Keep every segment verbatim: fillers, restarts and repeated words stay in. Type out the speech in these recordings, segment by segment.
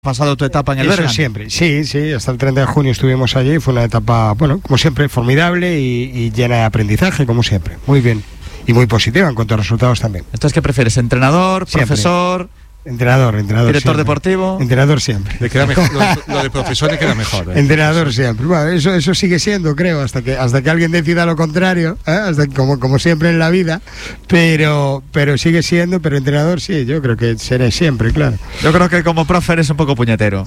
pasado tu etapa en el Eso Bergan. Siempre, sí, sí, hasta el treinta de junio estuvimos allí, fue una etapa, bueno, como siempre, formidable y, y llena de aprendizaje, como siempre, muy bien, y muy positiva en cuanto a resultados también. Entonces, ¿qué prefieres? ¿Entrenador, Siempre. profesor, Entrenador, entrenador director siempre. deportivo? Entrenador siempre. Le queda mejor, lo, lo de profesor le queda mejor. ¿eh? Entrenador siempre. Bueno, eso, eso sigue siendo, creo, hasta que hasta que alguien decida lo contrario, ¿eh? hasta que, como, como siempre en la vida, pero pero sigue siendo, pero entrenador sí, yo creo que seré siempre, claro. Yo creo que como profe eres un poco puñetero.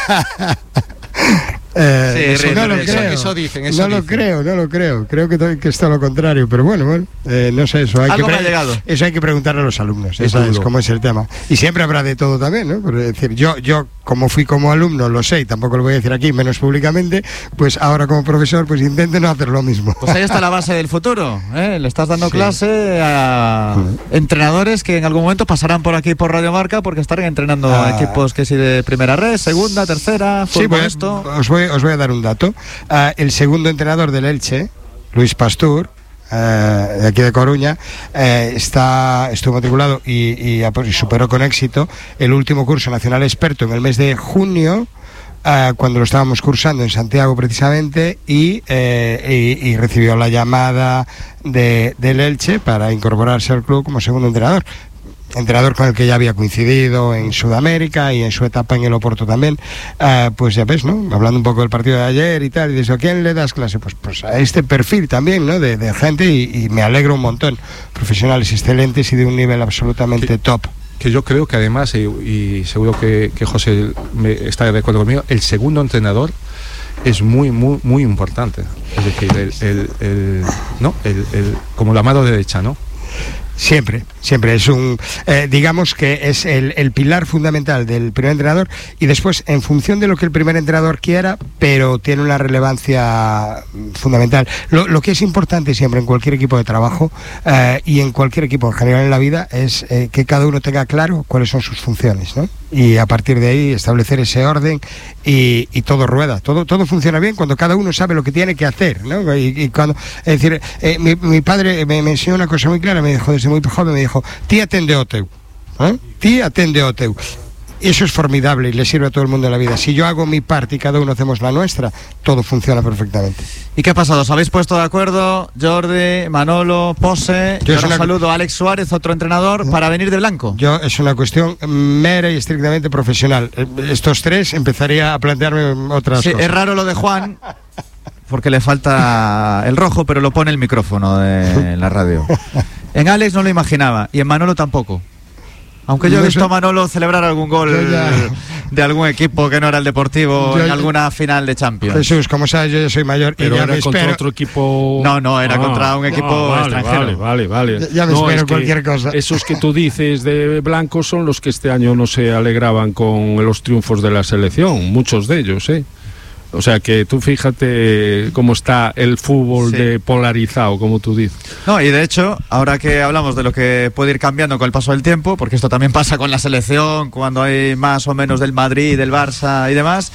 Eh, Sí, eso ríe, no lo ríe, creo. eso dicen, eso no lo dicen. creo, no lo creo. Creo que, to- que es todo lo contrario, pero bueno, bueno, eh, no sé, eso hay Algo que me ha llegado. eso hay que preguntarle a los alumnos, Es eso es duro. como es el tema. Y siempre habrá de todo también, ¿no? Por decir, yo yo como fui como alumno, lo sé, y tampoco lo voy a decir aquí, menos públicamente, pues ahora como profesor, pues intento no hacer lo mismo. Pues ahí está la base del futuro, ¿eh? Le estás dando Sí. clase a entrenadores que en algún momento pasarán por aquí por Radio Marca porque estarán entrenando Ah. a equipos que si de primera red, segunda, tercera, Sí, fútbol pues, esto. os, voy, os voy a dar un dato. Ah, el segundo entrenador del Elche, Luis Pastur, eh, de aquí de Coruña, eh, está, estuvo matriculado y, y, ap- y superó con éxito el último curso nacional experto en el mes de junio, eh, cuando lo estábamos cursando en Santiago precisamente, y, eh, y, y recibió la llamada de, del Elche para incorporarse al club como segundo entrenador. Entrenador con el que ya había coincidido en Sudamérica y en su etapa en el Oporto también. Eh, pues ya ves, ¿no? Hablando un poco del partido de ayer y tal, y dices, ¿a quién le das clase? Pues, pues a este perfil también, ¿no? De, de gente, y, y me alegro un montón. Profesionales excelentes y de un nivel absolutamente Sí. top. Que yo creo que además, y, y seguro que, que José me está de acuerdo conmigo, el segundo entrenador es muy, muy, muy importante. Es decir, el, el, el- ¿no? el, el- como la mano derecha, ¿no? Siempre, siempre es un, eh, digamos que es el, el pilar fundamental del primer entrenador, y después en función de lo que el primer entrenador quiera, pero tiene una relevancia fundamental. Lo, lo que es importante siempre en cualquier equipo de trabajo eh, y en cualquier equipo en general en la vida es eh, que cada uno tenga claro cuáles son sus funciones, ¿no? Y a partir de ahí establecer ese orden y, y todo rueda, todo todo funciona bien cuando cada uno sabe lo que tiene que hacer, ¿no? Y, y cuando, es decir, eh, mi, mi padre me, me enseñó una cosa muy clara, me dijo desde muy joven, me dijo, ti atende o teu, ¿eh? Ti atende o teu. Eso es formidable y le sirve a todo el mundo en la vida. Si yo hago mi parte y cada uno hacemos la nuestra, todo funciona perfectamente. ¿Y qué ha pasado? ¿Os habéis puesto de acuerdo? Jordi, Manolo, Pose. Yo Yo es ahora una- saludo a Alex Suárez, otro entrenador, para venir de blanco. Yo es una cuestión mera y estrictamente profesional. Eh, Estos tres empezaría a plantearme otras Sí, cosas. es raro lo de Juan, porque le falta el rojo, pero lo pone el micrófono de la radio. En Alex no lo imaginaba, y en Manolo tampoco. Aunque yo he No visto sé. a Manolo celebrar algún gol Yo ya- de algún equipo que no era el Deportivo Yo en ya- alguna final de Champions. Jesús, como sabes, yo ya soy mayor Pero y ya era me contra espero. otro equipo. No, no, era contra un equipo vale, extranjero. Vale, vale, vale. Ya- ya me No, espero es que cualquier cosa. Esos que tú dices de blanco son los que este año no se alegraban con los triunfos de la selección, muchos de ellos, ¿eh? O sea que tú fíjate cómo está el fútbol Sí. de polarizado, como tú dices. No, y de hecho, ahora que hablamos de lo que puede ir cambiando con el paso del tiempo, porque esto también pasa con la selección, cuando hay más o menos del Madrid, del Barça y demás,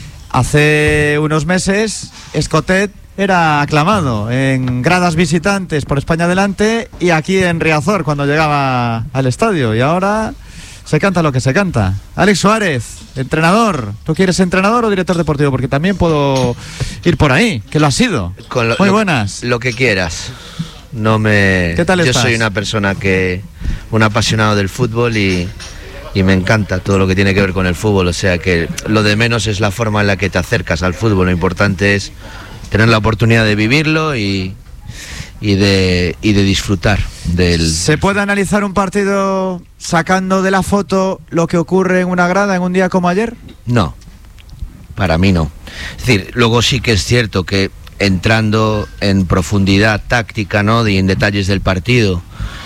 hace unos meses Escotet era aclamado en gradas visitantes por España Adelante y aquí en Riazor cuando llegaba al estadio, y ahora se canta lo que se canta. Alex Suárez, entrenador. ¿Tú quieres entrenador o director deportivo? Porque también puedo ir por ahí, que lo has sido. Con lo- Muy lo- buenas. Lo que quieras. No me. ¿Qué tal Yo estás? soy una persona que. Un apasionado del fútbol y. Y me encanta todo lo que tiene que ver con el fútbol. O sea que lo de menos es la forma en la que te acercas al fútbol. Lo importante es tener la oportunidad de vivirlo y. Y de, y de disfrutar del. ¿Se puede analizar un partido sacando de la foto lo que ocurre en una grada en un día como ayer? No, para mí no. Es decir, luego sí que es cierto que entrando en profundidad táctica, ¿no? Y en detalles del partido,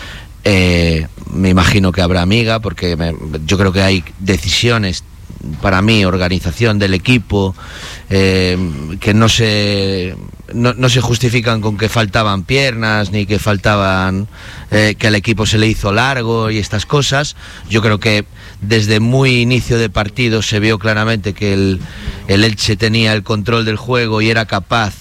eh, me imagino que habrá amiga, porque me- yo creo que hay decisiones, para mí, organización del equipo, eh, que no se no, no se justifican con que faltaban piernas ni que faltaban eh, que al equipo se le hizo largo y estas cosas. Yo creo que desde muy inicio de partido se vio claramente que el, el Elche tenía el control del juego y era capaz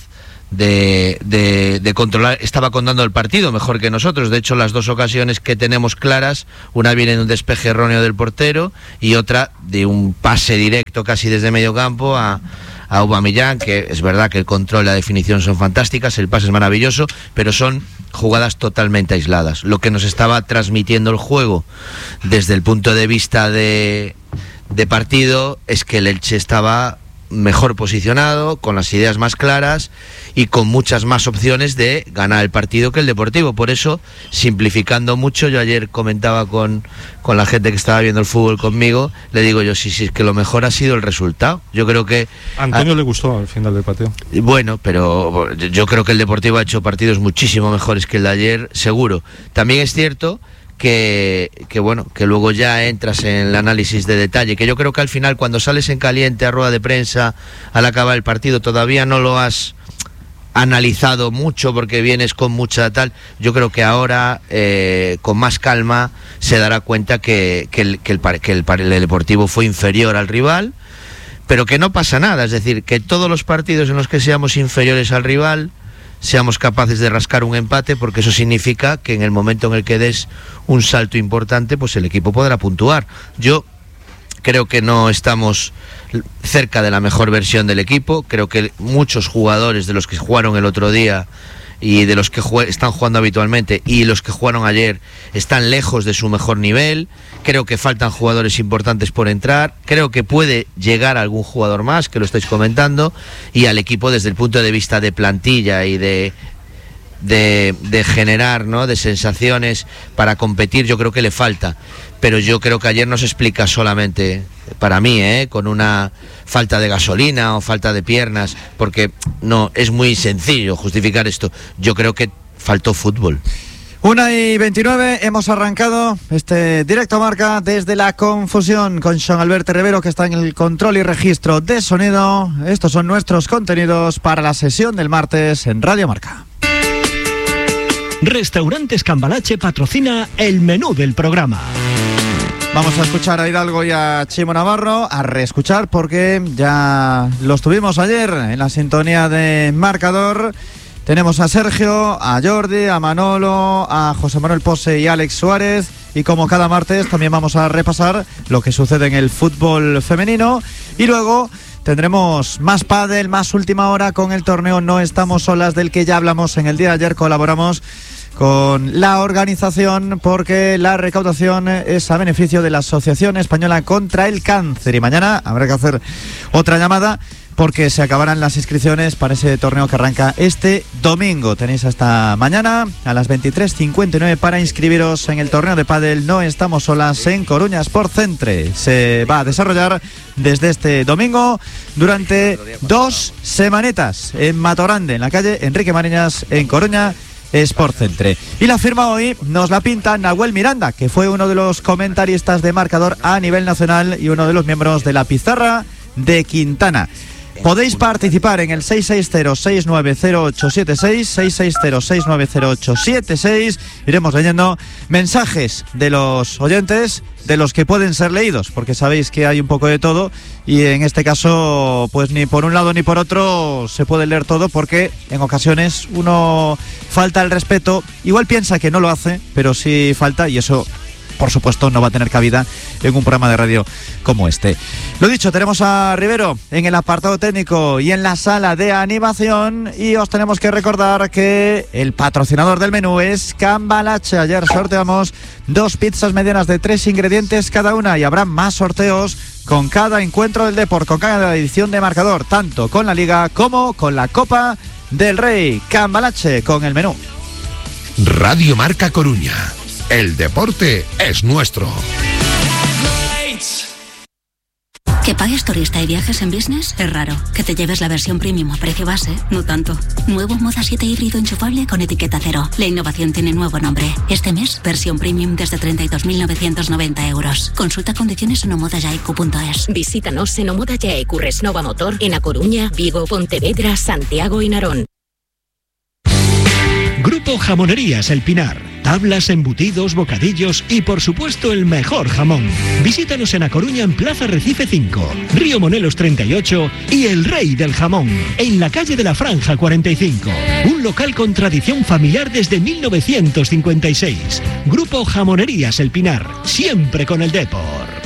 de, de, de controlar, estaba controlando el partido mejor que nosotros. De hecho, las dos ocasiones que tenemos claras, una viene de un despeje erróneo del portero y otra de un pase directo casi desde medio campo a, a Aubameyang, que es verdad que el control y la definición son fantásticas, el pase es maravilloso, pero son jugadas totalmente aisladas. Lo que nos estaba transmitiendo el juego desde el punto de vista de, de partido es que el Elche estaba mejor posicionado, con las ideas más claras y con muchas más opciones de ganar el partido que el Deportivo. Por eso, simplificando mucho, yo ayer comentaba con, con la gente que estaba viendo el fútbol conmigo, le digo yo, sí, sí, es que lo mejor ha sido el resultado. Yo creo que... A Antonio a, le gustó al final del partido. Bueno, pero yo creo que el Deportivo ha hecho partidos muchísimo mejores que el de ayer, seguro. También es cierto que, que bueno, que luego ya entras en el análisis de detalle, que yo creo que al final cuando sales en caliente a rueda de prensa al acabar el partido todavía no lo has analizado mucho porque vienes con mucha tal. Yo creo que ahora eh, con más calma se dará cuenta que, que, el, que, el, que el, el Deportivo fue inferior al rival, pero que no pasa nada, es decir, que todos los partidos en los que seamos inferiores al rival seamos capaces de rascar un empate, porque eso significa que en el momento en el que des un salto importante, pues el equipo podrá puntuar. Yo creo que no estamos cerca de la mejor versión del equipo, creo que muchos jugadores de los que jugaron el otro día y de los que jue- están jugando habitualmente y los que jugaron ayer están lejos de su mejor nivel. Creo que faltan jugadores importantes por entrar, creo que puede llegar algún jugador más, que lo estáis comentando, y al equipo desde el punto de vista de plantilla y de de, de generar, ¿no?, de sensaciones para competir, yo creo que le falta. Pero yo creo que ayer no se explica solamente, para mí, ¿eh?, con una falta de gasolina o falta de piernas, porque no, es muy sencillo justificar esto. Yo creo que faltó fútbol. Una y veintinueve, hemos arrancado este directo marca desde la confusión con Sean Alberto Rivero, que está en el control y registro de sonido. Estos son nuestros contenidos para la sesión del martes en Radio Marca. Restaurantes Cambalache patrocina el menú del programa. Vamos a escuchar a Hidalgo y a Chimo Navarro, a reescuchar porque ya los tuvimos ayer en la sintonía de marcador. Tenemos a Sergio, a Jordi, a Manolo, a José Manuel Pose y a Alex Suárez. Y como cada martes también vamos a repasar lo que sucede en el fútbol femenino. Y luego tendremos más pádel, más última hora con el torneo No Estamos Solas, del que ya hablamos en el día de ayer. Colaboramos con la organización porque la recaudación es a beneficio de la Asociación Española contra el Cáncer. Y mañana habrá que hacer otra llamada porque se acabarán las inscripciones para ese torneo que arranca este domingo. Tenéis hasta mañana a las veintitrés cincuenta y nueve para inscribiros en el torneo de pádel No Estamos Solas en Coruña Sport Centre. Se va a desarrollar desde este domingo durante dos semanitas en Matogrande, en la calle Enrique Mariñas, en Coruña Sport Centre. Y la firma hoy nos la pinta Nahuel Miranda, que fue uno de los comentaristas de marcador a nivel nacional y uno de los miembros de la pizarra de Quintana. Podéis participar en el seis seis cero, seis nueve cero ocho siete seis, seis seis cero, seis nueve cero ocho siete seis. Iremos leyendo mensajes de los oyentes, de los que pueden ser leídos, porque sabéis que hay un poco de todo y en este caso pues ni por un lado ni por otro se puede leer todo, porque en ocasiones uno falta el respeto, igual piensa que no lo hace, pero sí falta, y eso por supuesto no va a tener cabida en un programa de radio como este. Lo dicho, tenemos a Rivero en el apartado técnico y en la sala de animación, y os tenemos que recordar que el patrocinador del menú es Cambalache. Ayer sorteamos dos pizzas medianas de tres ingredientes cada una, y habrá más sorteos con cada encuentro del Depor, con cada edición de marcador, tanto con la Liga como con la Copa del Rey. Cambalache con el menú. Radio Marca Coruña. El deporte es nuestro. Que pagues turista y viajes en business es raro. Que te lleves la versión premium a precio base, no tanto. Nuevo Moda siete híbrido enchufable con etiqueta cero. La innovación tiene nuevo nombre. Este mes, versión premium desde treinta y dos mil novecientos noventa euros. Consulta condiciones en omodayaiku punto es. Visítanos en Omodayaiku Resnova Motor en A Coruña, Vigo, Pontevedra, Santiago y Narón. Grupo Jamonerías El Pinar. Tablas, embutidos, bocadillos y por supuesto el mejor jamón. Visítanos en A Coruña en Plaza Recife cinco, Río Monelos treinta y ocho y El Rey del Jamón, en la calle de la Franja cuarenta y cinco. Un local con tradición familiar desde mil novecientos cincuenta y seis. Grupo Jamonerías El Pinar, siempre con el Depor.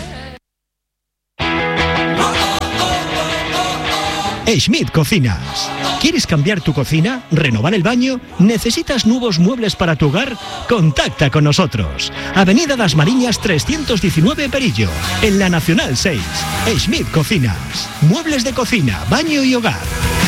Schmidt Cocinas. ¿Quieres cambiar tu cocina? ¿Renovar el baño? ¿Necesitas nuevos muebles para tu hogar? Contacta con nosotros. Avenida Das Mariñas trescientos diecinueve Perillo, en la Nacional seis. Schmidt Cocinas. Muebles de cocina, baño y hogar.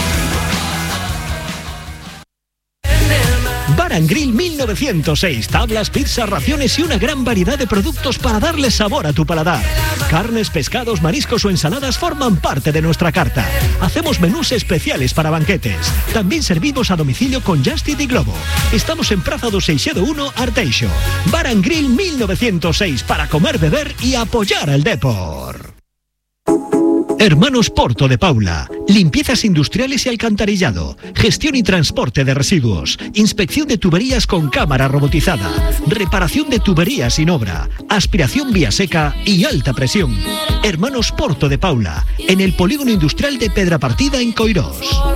Bar and Grill mil novecientos seis. Tablas, pizzas, raciones y una gran variedad de productos para darle sabor a tu paladar. Carnes, pescados, mariscos o ensaladas forman parte de nuestra carta. Hacemos menús especiales para banquetes. También servimos a domicilio con Just Eat y Globo. Estamos en Praza do Seixedo uno, Arteixo. Bar and Grill mil novecientos seis, para comer, beber y apoyar al Depor. Hermanos Porto de Paula. Limpiezas industriales y alcantarillado. Gestión y transporte de residuos. Inspección de tuberías con cámara robotizada. Reparación de tuberías sin obra. Aspiración vía seca y alta presión. Hermanos Porto de Paula. En el polígono industrial de Pedrapartida en Coirós.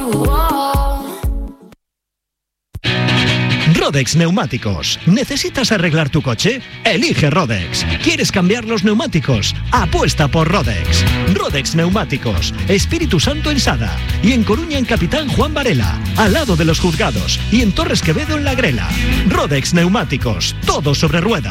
Rodex Neumáticos. ¿Necesitas arreglar tu coche? Elige Rodex. ¿Quieres cambiar los neumáticos? Apuesta por Rodex. Rodex Neumáticos. Espíritu Santo en Sada. Y en Coruña en Capitán Juan Varela, al lado de los juzgados. Y en Torres Quevedo en La Grela. Rodex Neumáticos. Todo sobre ruedas.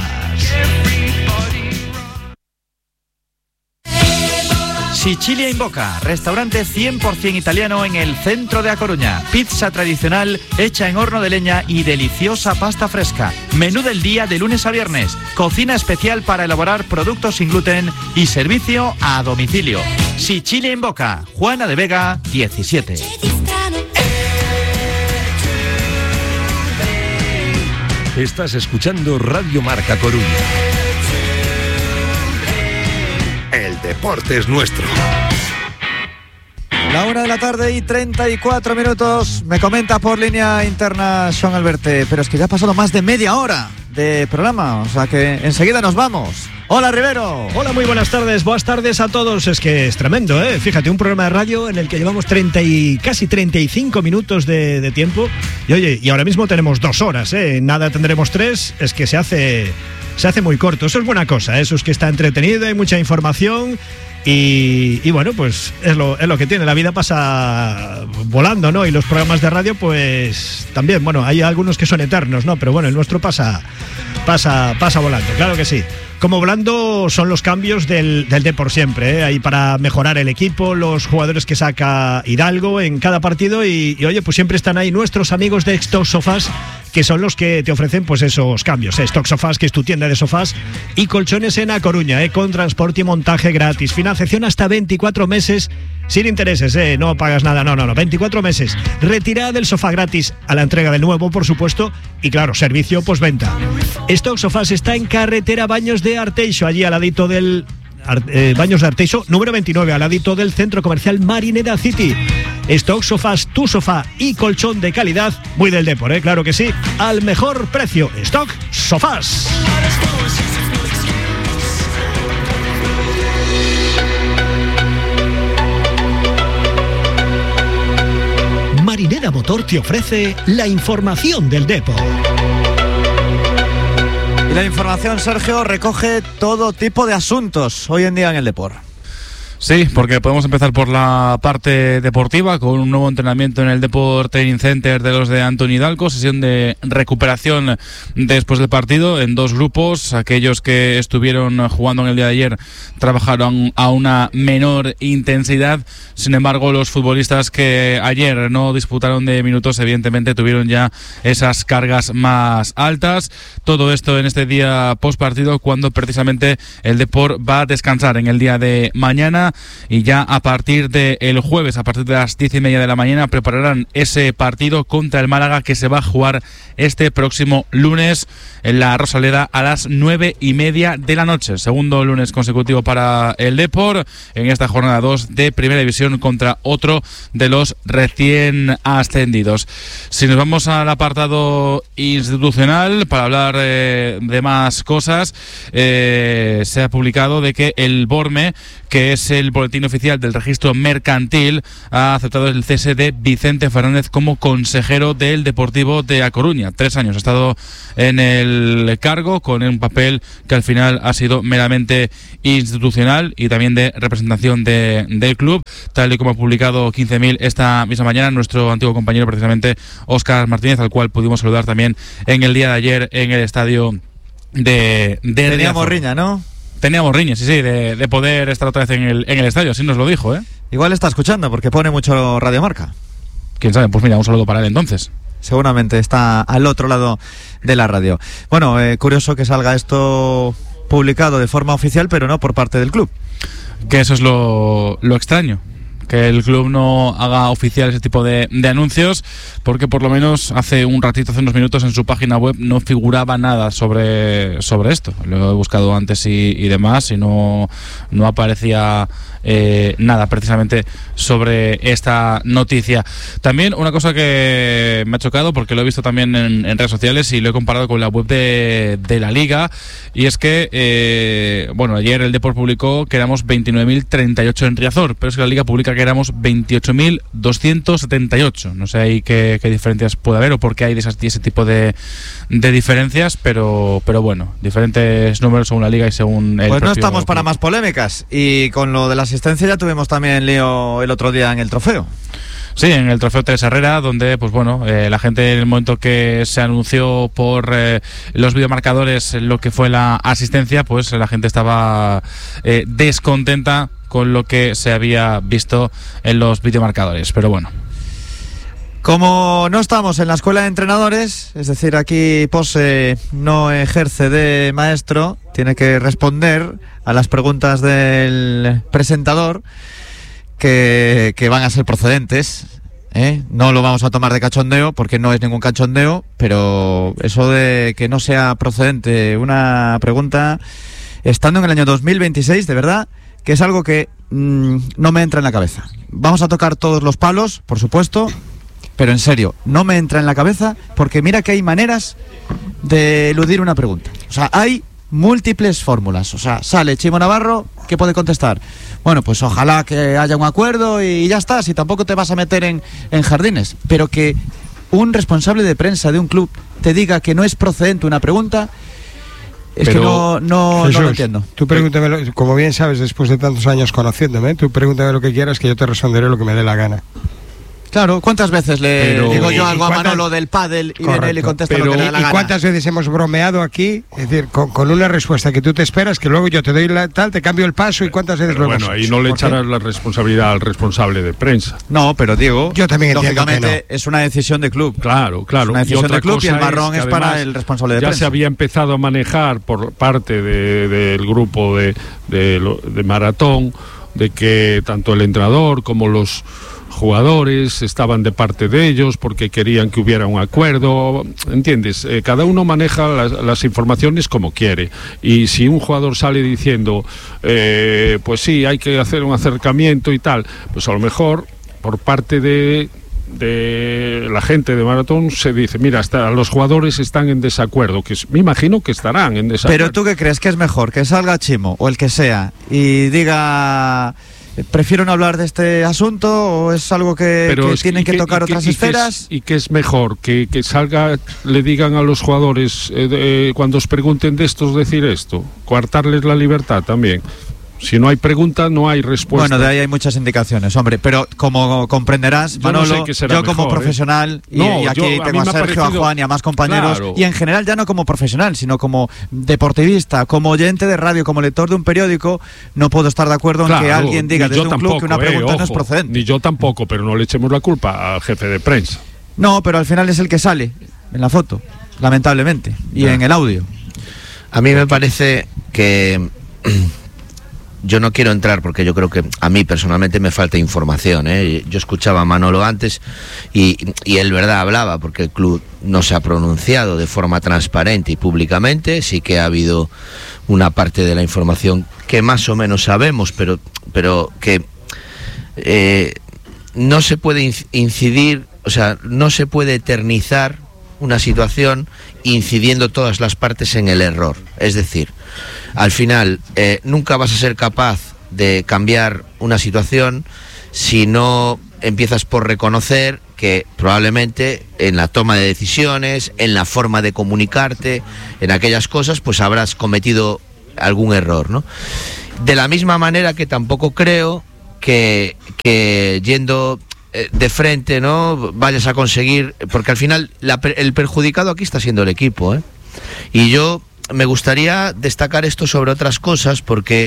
Sicilia in Boca, restaurante cien por ciento italiano en el centro de A Coruña. Pizza tradicional hecha en horno de leña y deliciosa pasta fresca. Menú del día de lunes a viernes. Cocina especial para elaborar productos sin gluten y servicio a domicilio. Sicilia in Boca, Juana de Vega, diecisiete. Estás escuchando Radio Marca Coruña. El deporte es nuestro. La una de la tarde y treinta y cuatro minutos. Me comenta por línea interna Sean Alberte, pero es que ya ha pasado más de media hora de programa, o sea que enseguida nos vamos. Hola Rivero. Hola, muy buenas tardes, buenas tardes a todos. Es que es tremendo, ¿eh? Fíjate, un programa de radio en el que llevamos treinta y casi treinta y cinco minutos de, de tiempo. Y oye, y ahora mismo tenemos dos horas, ¿eh? Nada tendremos tres, es que se hace... Se hace muy corto, eso es buena cosa, ¿eh? Eso es que está entretenido, hay mucha información y, y bueno, pues es lo, es lo que tiene, la vida pasa volando, ¿no? Y los programas de radio, pues también, bueno, hay algunos que son eternos, ¿no? Pero bueno, el nuestro pasa, pasa, pasa volando, claro que sí. Como volando son los cambios del, del Depor siempre, ¿eh? Ahí para mejorar el equipo, los jugadores que saca Hidalgo en cada partido y, y oye, pues siempre están ahí nuestros amigos de Stock Sofás, que son los que te ofrecen pues esos cambios, ¿eh? Stock Sofás, que es tu tienda de sofás y colchones en A Coruña, ¿eh? Con transporte y montaje gratis, financiación hasta veinticuatro meses sin intereses, ¿eh? No pagas nada, no, no, no, veinticuatro meses, retirada del sofá gratis a la entrega del nuevo, por supuesto, y claro, servicio postventa. Stock Sofás está en carretera Baños de Arteixo, allí al ladito del... Eh, Baños de Arteixo, número veintinueve, al ladito del centro comercial Marineda City. Stock Sofás, tu sofá y colchón de calidad, muy del Depor, ¿eh? Claro que sí, al mejor precio. Stock Sofás. Marineda Motor te ofrece la información del Depor. Y la información, Sergio, recoge todo tipo de asuntos hoy en día en el Depor. Sí, porque podemos empezar por la parte deportiva con un nuevo entrenamiento en el Depor Training Center de los de Antoni Hidalgo, sesión de recuperación después del partido en dos grupos. Aquellos que estuvieron jugando en el día de ayer trabajaron a una menor intensidad, sin embargo los futbolistas que ayer no disputaron de minutos evidentemente tuvieron ya esas cargas más altas. Todo esto en este día post partido cuando precisamente el Depor va a descansar en el día de mañana. y ya a partir del jueves, a partir de las diez y media de la mañana, prepararán ese partido contra el Málaga que se va a jugar este próximo lunes en la Rosaleda a las nueve y media de la noche. Segundo lunes consecutivo para el Depor en esta jornada dos de Primera División contra otro de los recién ascendidos. Si nos vamos al apartado institucional para hablar eh, de más cosas, eh, se ha publicado de que el BORME, que es el boletín oficial del registro mercantil, ha aceptado el cese de Vicente Fernández como consejero del Deportivo de A Coruña. Tres años ha estado en el cargo con un papel que al final ha sido meramente institucional y también de representación de, del club, tal y como ha publicado quince mil esta misma mañana nuestro antiguo compañero, precisamente Óscar Martínez, al cual pudimos saludar también en el día de ayer en el estadio de, de Teníamos riña, ¿no? Teníamos riña, sí, sí, de, de poder estar otra vez en el, en el estadio, así nos lo dijo, ¿eh? Igual está escuchando porque pone mucho Radio Marca. ¿Quién sabe? Pues mira, un saludo para él entonces. Seguramente está al otro lado de la radio. Bueno, eh, curioso que salga esto publicado de forma oficial, pero no por parte del club. Que eso es lo, lo extraño, que el club no haga oficial ese tipo de, de anuncios, porque por lo menos hace un ratito, hace unos minutos en su página web no figuraba nada sobre, sobre esto. Lo he buscado antes y, y demás y no, no aparecía eh, nada precisamente sobre esta noticia. También una cosa que me ha chocado, porque lo he visto también en, en redes sociales y lo he comparado con la web de, de la Liga, y es que eh, bueno, ayer el Depor publicó que éramos veintinueve mil treinta y ocho en Riazor, pero es que la Liga publica que éramos veintiocho mil doscientos setenta y ocho. No sé ahí qué, qué diferencias puede haber o por qué hay de esas, ese tipo de, de diferencias, pero, pero bueno, diferentes números según la Liga y según el Pues no estamos club. para más polémicas, y con lo de la asistencia ya tuvimos también lío el otro día en el trofeo. Sí, en el trofeo Teresa Herrera, donde pues bueno, eh, la gente en el momento que se anunció por eh, los videomarcadores lo que fue la asistencia, pues la gente estaba eh, descontenta con lo que se había visto en los videomarcadores, pero bueno. Como no estamos en la escuela de entrenadores, es decir, aquí Pose no ejerce de maestro, tiene que responder a las preguntas del presentador que, que van a ser procedentes, ¿eh? No lo vamos a tomar de cachondeo porque no es ningún cachondeo, pero eso de que no sea procedente una pregunta, estando en el año dos mil veintiséis, de verdad, que es algo que mmm, no me entra en la cabeza. Vamos a tocar todos los palos, por supuesto, pero en serio, no me entra en la cabeza porque mira que hay maneras de eludir una pregunta. O sea, hay múltiples fórmulas. O sea, sale Chimo Navarro, ¿qué puede contestar? Bueno, pues ojalá que haya un acuerdo y ya está, si tampoco te vas a meter en, en jardines. Pero que un responsable de prensa de un club te diga que no es procedente una pregunta, es pero, que no, no, Jesús, no lo entiendo. Tú pregúntame, como bien sabes, después de tantos años conociéndome, tú pregúntame lo que quieras que yo te responderé lo que me dé la gana. Claro, ¿cuántas veces le pero, digo yo algo a Manolo del pádel y viene él y contesta pero, lo que le da la gana? ¿Y cuántas veces hemos bromeado aquí? Es decir, con, con una respuesta que tú te esperas, que luego yo te doy la tal, te cambio el paso y cuántas veces pero lo bueno, hemos ahí hecho? no le echarás la responsabilidad al responsable de prensa. No, pero Diego, yo también lógicamente no. es una decisión de club. Claro, claro. Es una decisión y otra de club y el marrón es, es para el responsable de ya prensa. Ya se había empezado a manejar por parte de, del grupo de, de, de Maratón, de que tanto el entrenador como los jugadores estaban de parte de ellos porque querían que hubiera un acuerdo, ¿entiendes? Eh, cada uno maneja las, las informaciones como quiere, y si un jugador sale diciendo eh, pues sí, hay que hacer un acercamiento y tal, pues a lo mejor por parte de de la gente de Maratón se dice, mira, hasta los jugadores están en desacuerdo, que me imagino que estarán en desacuerdo. Pero ¿tú qué crees? ¿Que es mejor que salga Chimo o el que sea y diga prefiero no hablar de este asunto, o es algo que, que es, tienen que, que tocar otras y esferas? Que es, ¿Y qué es mejor? ¿Que, que salga, le digan a los jugadores eh, de, eh, cuando os pregunten de estos decir esto? Coartarles la libertad también. Si no hay pregunta, no hay respuesta. Bueno, de ahí hay muchas indicaciones, hombre, pero como comprenderás, Manolo, yo, no sé yo como mejor, profesional, ¿eh? y, no, y aquí yo, tengo a, a Sergio, parecido, a Juan y a más compañeros, claro. Y en general ya no como profesional, sino como deportivista, como oyente de radio, como lector de un periódico, no puedo estar de acuerdo claro, en que alguien diga desde un tampoco, club que una pregunta eh, ojo, no es procedente. Ni yo tampoco, pero no le echemos la culpa al jefe de prensa. No, pero al final es el que sale en la foto, lamentablemente, y ya. En el audio. A mí me parece que yo no quiero entrar porque yo creo que a mí personalmente me falta información, ¿eh? Yo escuchaba a Manolo antes y, y él, verdad, hablaba porque el club no se ha pronunciado de forma transparente y públicamente. Sí que ha habido una parte de la información que más o menos sabemos, pero, pero que eh, no se puede incidir, o sea, no se puede eternizar una situación incidiendo todas las partes en el error. Es decir, al final eh, nunca vas a ser capaz de cambiar una situación si no empiezas por reconocer que probablemente en la toma de decisiones, en la forma de comunicarte, en aquellas cosas, pues habrás cometido algún error, ¿no? De la misma manera que tampoco creo que, que yendo de frente, ¿no?, vayas a conseguir, porque al final la, el perjudicado aquí está siendo el equipo, ¿eh? Y yo me gustaría destacar esto sobre otras cosas porque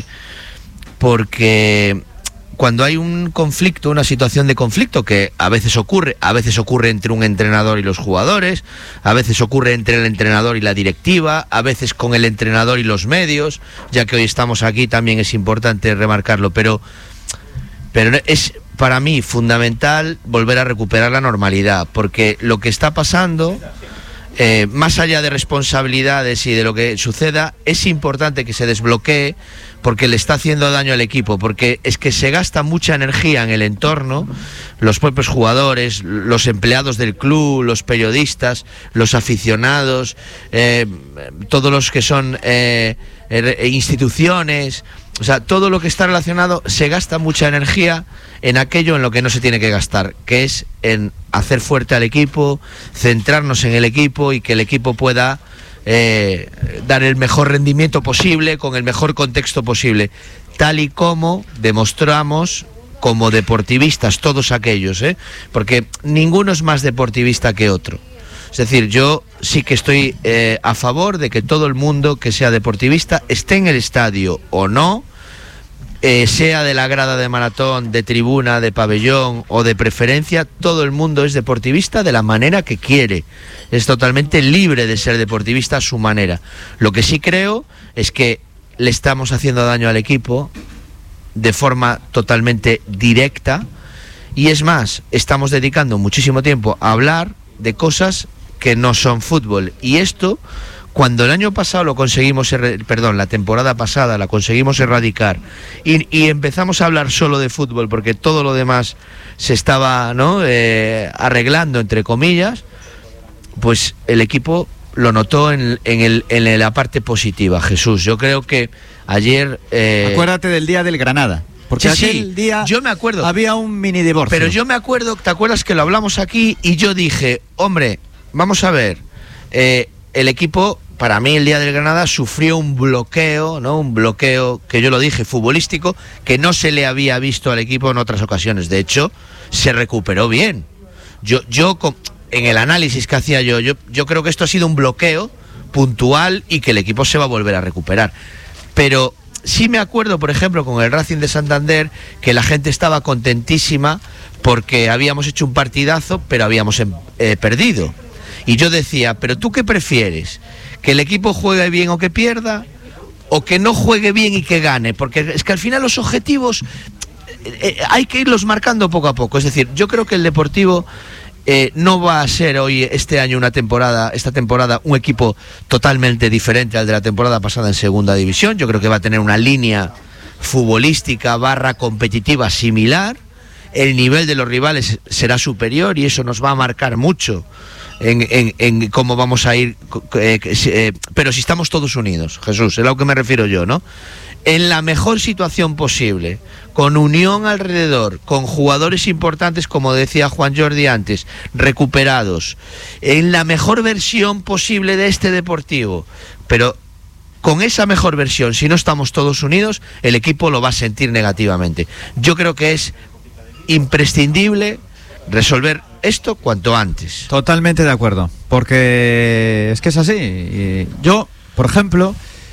porque cuando hay un conflicto, una situación de conflicto que a veces ocurre, a veces ocurre entre un entrenador y los jugadores, a veces ocurre entre el entrenador y la directiva, a veces con el entrenador y los medios, ya que hoy estamos aquí también es importante remarcarlo, pero pero es para mí fundamental volver a recuperar la normalidad, porque lo que está pasando, eh, más allá de responsabilidades y de lo que suceda, es importante que se desbloquee, porque le está haciendo daño al equipo, porque es que se gasta mucha energía en el entorno, los propios jugadores, los empleados del club, los periodistas, los aficionados, eh, todos los que son eh, instituciones. O sea, todo lo que está relacionado, se gasta mucha energía en aquello en lo que no se tiene que gastar, que es en hacer fuerte al equipo, centrarnos en el equipo y que el equipo pueda eh, dar el mejor rendimiento posible, con el mejor contexto posible, tal y como demostramos como deportivistas, todos aquellos, ¿eh? Porque ninguno es más deportivista que otro. Es decir, yo sí que estoy eh, a favor de que todo el mundo que sea deportivista esté en el estadio o no, eh, sea de la grada de maratón, de tribuna, de pabellón o de preferencia, todo el mundo es deportivista de la manera que quiere. Es totalmente libre de ser deportivista a su manera. Lo que sí creo es que le estamos haciendo daño al equipo de forma totalmente directa y es más, estamos dedicando muchísimo tiempo a hablar de cosas que no son fútbol, y esto, cuando el año pasado lo conseguimos, er- perdón, la temporada pasada la conseguimos erradicar y, y empezamos a hablar solo de fútbol porque todo lo demás se estaba, ¿no?, eh, arreglando, entre comillas, pues el equipo lo notó en, en, el, en la parte positiva. Jesús, yo creo que ayer eh... acuérdate del día del Granada. Porque sí, aquel sí, día yo me acuerdo. Había un mini divorcio. Pero yo me acuerdo, ¿te acuerdas que lo hablamos aquí? Y yo dije, hombre, vamos a ver, eh, el equipo, para mí el día del Granada sufrió un bloqueo, ¿no? Un bloqueo, que yo lo dije, futbolístico, que no se le había visto al equipo en otras ocasiones. De hecho, se recuperó bien. Yo, yo en el análisis que hacía yo, yo, yo creo que esto ha sido un bloqueo puntual y que el equipo se va a volver a recuperar. Pero sí me acuerdo, por ejemplo, con el Racing de Santander, que la gente estaba contentísima porque habíamos hecho un partidazo, pero habíamos eh, perdido. Y yo decía, ¿pero tú qué prefieres? ¿Que el equipo juegue bien o que pierda? ¿O que no juegue bien y que gane? Porque es que al final los objetivos eh, hay que irlos marcando poco a poco. Es decir, yo creo que el Deportivo eh, no va a ser hoy, este año, una temporada, esta temporada, un equipo totalmente diferente al de la temporada pasada en Segunda División. Yo creo que va a tener una línea futbolística barra competitiva similar. El nivel de los rivales será superior y eso nos va a marcar mucho en, en, en cómo vamos a ir, eh, eh, pero si estamos todos unidos, Jesús, es a lo que me refiero yo, ¿no? En la mejor situación posible, con unión alrededor, con jugadores importantes, como decía Juan Jordi antes, recuperados, en la mejor versión posible de este Deportivo, pero con esa mejor versión, si no estamos todos unidos, el equipo lo va a sentir negativamente. Yo creo que es imprescindible resolver esto cuanto antes. Totalmente de acuerdo, porque es que es así. Y yo, por ejemplo,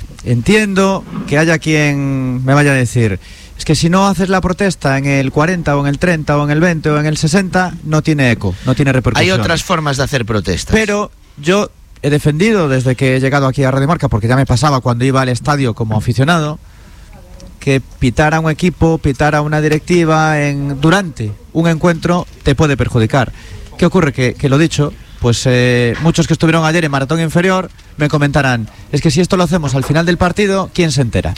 entiendo que haya quien me vaya a decir, es que si no haces la protesta en el cuarenta o en el treinta o en el veinte o en el sesenta, no tiene eco, no tiene repercusión. Hay otras formas de hacer protestas. Pero yo he defendido desde que he llegado aquí a Radio Marca, porque ya me pasaba cuando iba al estadio como aficionado, que pitar a un equipo, pitar a una directiva en, durante un encuentro te puede perjudicar. ¿Qué ocurre? Que, que lo dicho, pues eh, muchos que estuvieron ayer en Maratón Inferior me comentarán, es que si esto lo hacemos al final del partido, ¿quién se entera?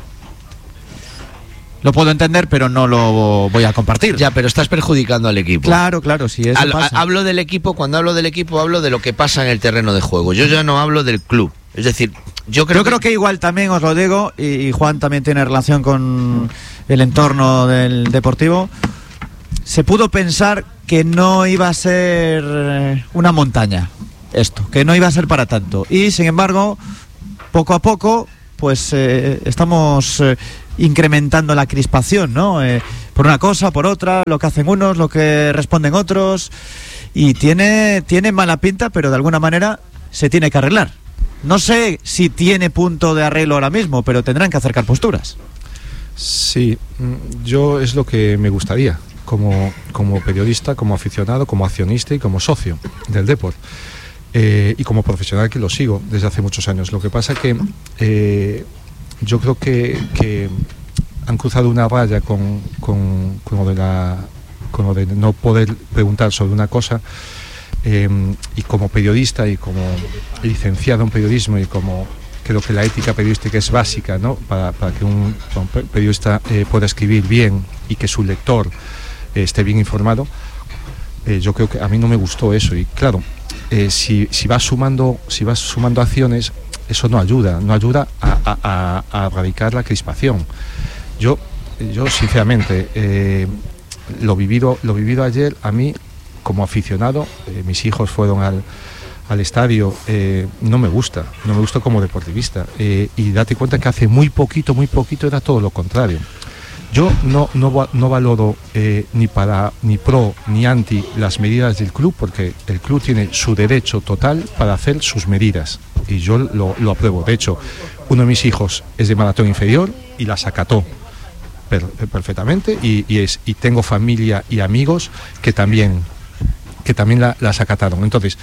Lo puedo entender, pero no lo voy a compartir. Ya, pero estás perjudicando al equipo. Claro, claro, sí, eso Al, pasa. Hablo del equipo, cuando hablo del equipo, hablo de lo que pasa en el terreno de juego. Yo ya no hablo del club. Es decir, yo creo, yo creo que... que igual también os lo digo, y, y Juan también tiene relación con el entorno del Deportivo. Se pudo pensar que no iba a ser una montaña esto, que no iba a ser para tanto. Y sin embargo, poco a poco, pues eh, estamos eh, incrementando la crispación, ¿no? Eh, por una cosa, por otra, lo que hacen unos, lo que responden otros. Y tiene, tiene mala pinta, pero de alguna manera se tiene que arreglar. No sé si tiene punto de arreglo ahora mismo, pero tendrán que acercar posturas. Sí, yo es lo que me gustaría, como, como periodista, como aficionado, como accionista y como socio del Depor. Eh, y como profesional que lo sigo desde hace muchos años. Lo que pasa que eh, yo creo que, que han cruzado una raya con, con, con, lo de la, con lo de no poder preguntar sobre una cosa. Eh, y como periodista y como licenciado en periodismo y como creo que la ética periodística es básica, ¿no? para, para que un, un periodista eh, pueda escribir bien y que su lector eh, esté bien informado, eh, yo creo que a mí no me gustó eso. Y claro, eh, si, si vas sumando si vas sumando acciones, eso no ayuda no ayuda a, a, a, a erradicar la crispación. Yo yo sinceramente eh, lo vivido lo vivido ayer, a mí como aficionado, eh, mis hijos fueron al, al estadio, eh, no me gusta, no me gusta como deportivista. Eh, y date cuenta que hace muy poquito, muy poquito era todo lo contrario. Yo no, no, no valoro eh, ni para ni pro ni anti las medidas del club, porque el club tiene su derecho total para hacer sus medidas. Y yo lo, lo apruebo. De hecho, uno de mis hijos es de Maratón Inferior y las acató per, perfectamente. Y, y, es, y tengo familia y amigos que también... que también la, las acataron. Entonces,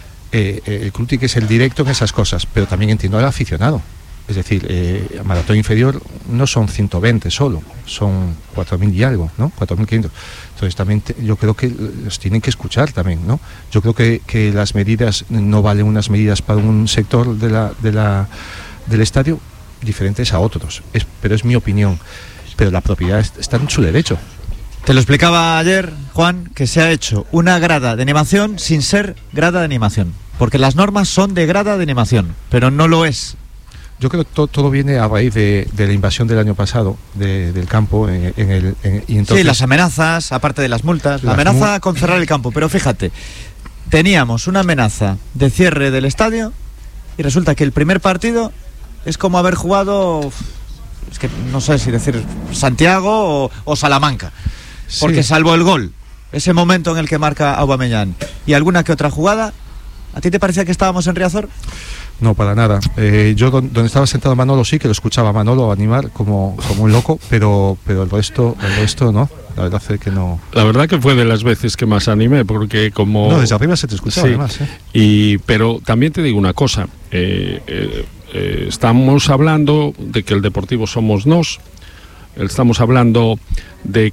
eh, el club tiene que ser directo en esas cosas, pero también entiendo al aficionado. Es decir, eh, Maratón Inferior no son ciento veinte solo, son cuatro mil y algo, ¿no? cuatro mil quinientos. Entonces, también te, yo creo que los tienen que escuchar también, ¿no? Yo creo que, que las medidas no valen unas medidas para un sector de la, de la, del estadio diferentes a otros, es, pero es mi opinión. Pero la propiedad está en su derecho. Te lo explicaba ayer, Juan, que se ha hecho una grada de animación sin ser grada de animación. Porque las normas son de grada de animación, pero no lo es. Yo creo que todo, todo viene a raíz de, de la invasión del año pasado de, del campo. En, en el, en, y entonces, sí, las amenazas, aparte de las multas. La amenaza mu- con cerrar el campo. Pero fíjate, teníamos una amenaza de cierre del estadio y resulta que el primer partido es como haber jugado, es que no sé si decir Santiago o, o Salamanca. Porque sí, salvo el gol, ese momento en el que marca Aubameyang y alguna que otra jugada, ¿a ti te parecía que estábamos en Riazor? No, para nada. Eh, yo don, donde estaba sentado Manolo sí que lo escuchaba a Manolo animar como, como un loco, pero pero el resto, el resto no. La verdad es que no. La verdad que fue de las veces que más animé, porque como... No, desde arriba se te escuchaba, sí, además. ¿eh? Y, pero también te digo una cosa, eh, eh, eh, estamos hablando de que el Deportivo somos nos, estamos hablando de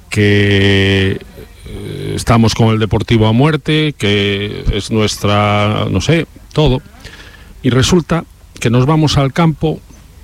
que eh, estamos con el Deportivo a muerte, que es nuestra, no sé, todo, y resulta que nos vamos al campo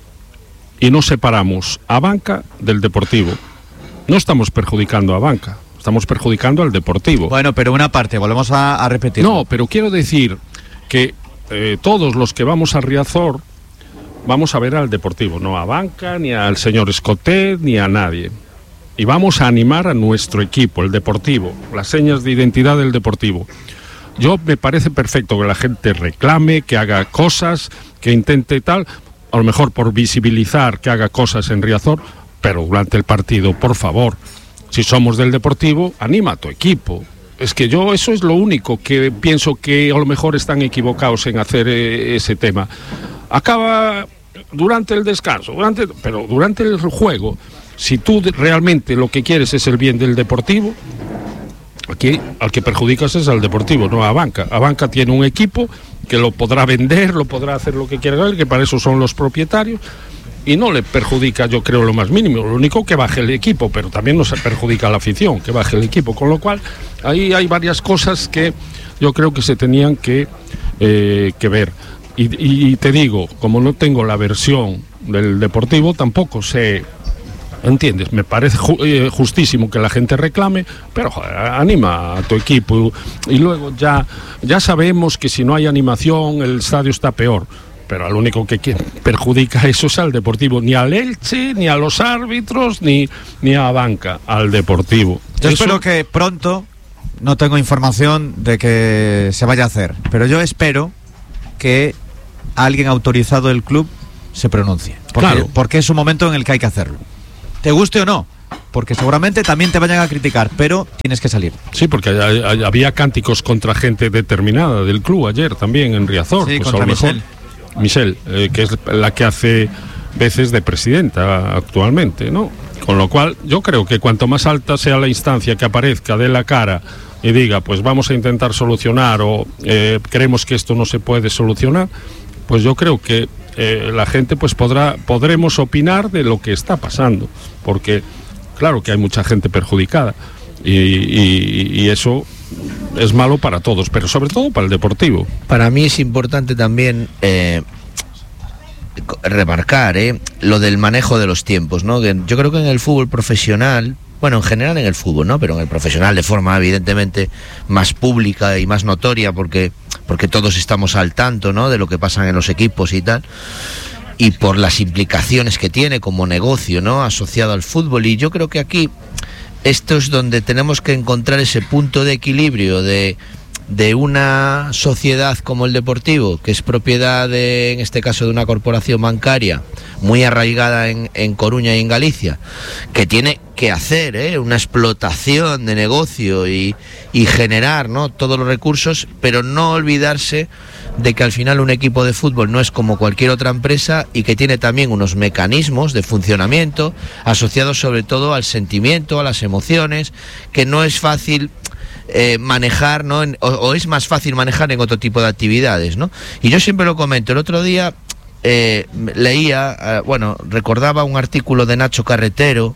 y nos separamos a Banca del Deportivo. No estamos perjudicando a Banca, estamos perjudicando al Deportivo. Bueno, pero una parte, volvemos a, a repetir. No, pero quiero decir que eh, todos los que vamos a Riazor vamos a ver al Deportivo, no a Banca, ni al señor Escotet, ni a nadie. Y vamos a animar a nuestro equipo, el Deportivo, las señas de identidad del Deportivo. Yo me parece perfecto que la gente reclame, que haga cosas, que intente tal, a lo mejor por visibilizar que haga cosas en Riazor, pero durante el partido, por favor, si somos del Deportivo, anima a tu equipo. Es que yo eso es lo único que pienso que a lo mejor están equivocados en hacer eh, ese tema. Acaba durante el descanso, durante, pero durante el juego, si tú realmente lo que quieres es el bien del Deportivo, aquí al que perjudicas es al Deportivo, no a Banca. A Banca tiene un equipo que lo podrá vender, lo podrá hacer lo que quiera, que para eso son los propietarios, y no le perjudica, yo creo, lo más mínimo. Lo único que baje el equipo, pero también nos perjudica a la afición, que baje el equipo. Con lo cual, ahí hay varias cosas que yo creo que se tenían que, eh, que ver. Y, y, y te digo, como no tengo la versión del Deportivo, tampoco sé... ¿Entiendes? Me parece ju eh, justísimo que la gente reclame, pero joder, anima a tu equipo. Y luego ya, ya sabemos que si no hay animación el estadio está peor. Pero al único que, que perjudica eso es al Deportivo. Ni al Elche, ni a los árbitros, ni, ni a la banca, al Deportivo. Yo eso... espero que pronto, no tengo información de que se vaya a hacer, pero yo espero que alguien autorizado del club se pronuncie. Porque, claro. porque es un momento en el que hay que hacerlo. Te guste o no, porque seguramente también te vayan a criticar, pero tienes que salir. Sí, porque hay, hay, había cánticos contra gente determinada del club ayer también en Riazor. Sí, pues contra Michelle. Michelle, eh, que es la que hace veces de presidenta actualmente, ¿no? Con lo cual, yo creo que cuanto más alta sea la instancia que aparezca, dé la cara y diga, pues vamos a intentar solucionar o eh, creemos que esto no se puede solucionar, pues yo creo que Eh, la gente pues podrá podremos opinar de lo que está pasando, porque claro que hay mucha gente perjudicada y, y, y eso es malo para todos, pero sobre todo para el Deportivo. Para mí es importante también eh, remarcar eh, lo del manejo de los tiempos, ¿no? Que yo creo que en el fútbol profesional, bueno, en general en el fútbol, ¿no? Pero en el profesional de forma evidentemente más pública y más notoria, porque porque todos estamos al tanto, ¿no?, de lo que pasa en los equipos y tal, y por las implicaciones que tiene como negocio, ¿no?, asociado al fútbol. Y yo creo que aquí esto es donde tenemos que encontrar ese punto de equilibrio de, de una sociedad como el Deportivo, que es propiedad de, en este caso, de una corporación bancaria muy arraigada en, en Coruña y en Galicia, que tiene que hacer ¿eh? una explotación de negocio y, y generar, ¿no?, todos los recursos, pero no olvidarse de que al final un equipo de fútbol no es como cualquier otra empresa y que tiene también unos mecanismos de funcionamiento asociados sobre todo al sentimiento, a las emociones, que no es fácil eh, manejar, ¿no?, en, o, o es más fácil manejar en otro tipo de actividades, ¿no? Y yo siempre lo comento, el otro día eh, leía, eh, bueno, recordaba un artículo de Nacho Carretero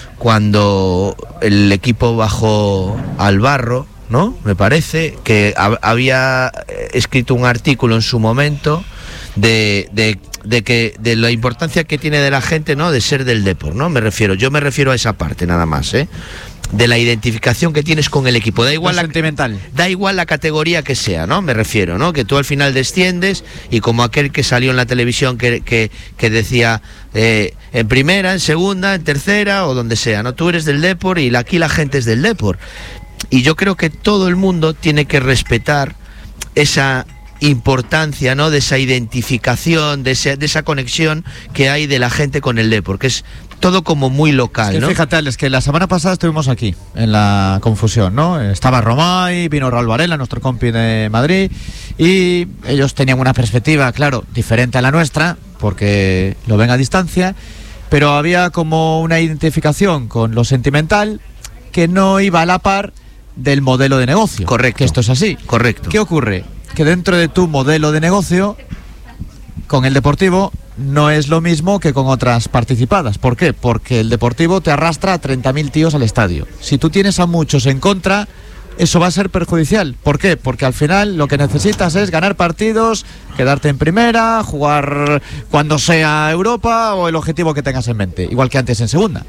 cuando el equipo bajó al barro, ¿no?, me parece, que hab- había escrito un artículo en su momento de, de, de que de la importancia que tiene de la gente, ¿no?, de ser del Depor, ¿no? Me refiero, yo me refiero a esa parte nada más, ¿eh?, de la identificación que tienes con el equipo. Da igual la sentimental. Da igual la categoría que sea, ¿no? Me refiero, ¿no? Que tú al final desciendes y como aquel que salió en la televisión que, que, que decía eh, en primera, en segunda, en tercera o donde sea, ¿no? Tú eres del Depor y aquí la gente es del Depor. Y yo creo que todo el mundo tiene que respetar esa importancia, ¿no?, de esa identificación, de esa, de esa conexión que hay de la gente con el Depor, que es todo como muy local, es que ¿no? Fíjate, Alex, que la semana pasada estuvimos aquí, en la confusión, ¿no? Estaba Romay, vino Raúl Varela, nuestro compi de Madrid, y ellos tenían una perspectiva, claro, diferente a la nuestra, porque lo ven a distancia, pero había como una identificación con lo sentimental que no iba a la par del modelo de negocio. Correcto. Que esto es así. Correcto. ¿Qué ocurre? Que dentro de tu modelo de negocio, con el Deportivo no es lo mismo que con otras participadas. ¿Por qué? Porque el Deportivo te arrastra a treinta mil tíos al estadio. Si tú tienes a muchos en contra, eso va a ser perjudicial. ¿Por qué? Porque al final lo que necesitas es ganar partidos, quedarte en primera, jugar cuando sea Europa o el objetivo que tengas en mente, igual que antes en segunda.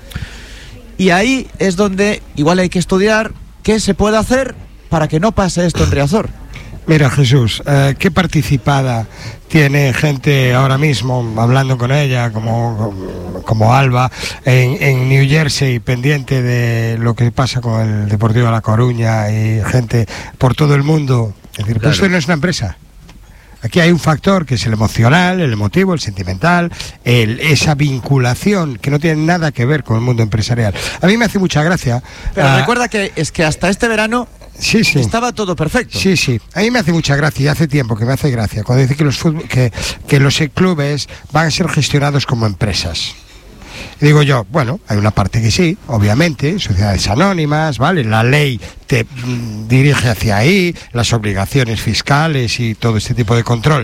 Y ahí es donde igual hay que estudiar qué se puede hacer para que no pase esto en Riazor. Mira, Jesús, eh, ¿qué participada tiene gente ahora mismo, hablando con ella, como, como Alba, en, en New Jersey, pendiente de lo que pasa con el Deportivo de La Coruña y gente por todo el mundo? Es decir, Claro. pues esto no es una empresa. Aquí hay un factor que es el emocional, el emotivo, el sentimental, el, esa vinculación que no tiene nada que ver con el mundo empresarial. A mí me hace mucha gracia. Pero uh, recuerda que es que hasta este verano sí, sí. estaba todo perfecto. Sí, sí. A mí me hace mucha gracia, y hace tiempo que me hace gracia, cuando dice que los, fútbol, que, que los clubes van a ser gestionados como empresas. Y digo yo, bueno, hay una parte que sí, obviamente, sociedades anónimas, ¿vale? La ley te mm, dirige hacia ahí, las obligaciones fiscales y todo este tipo de control,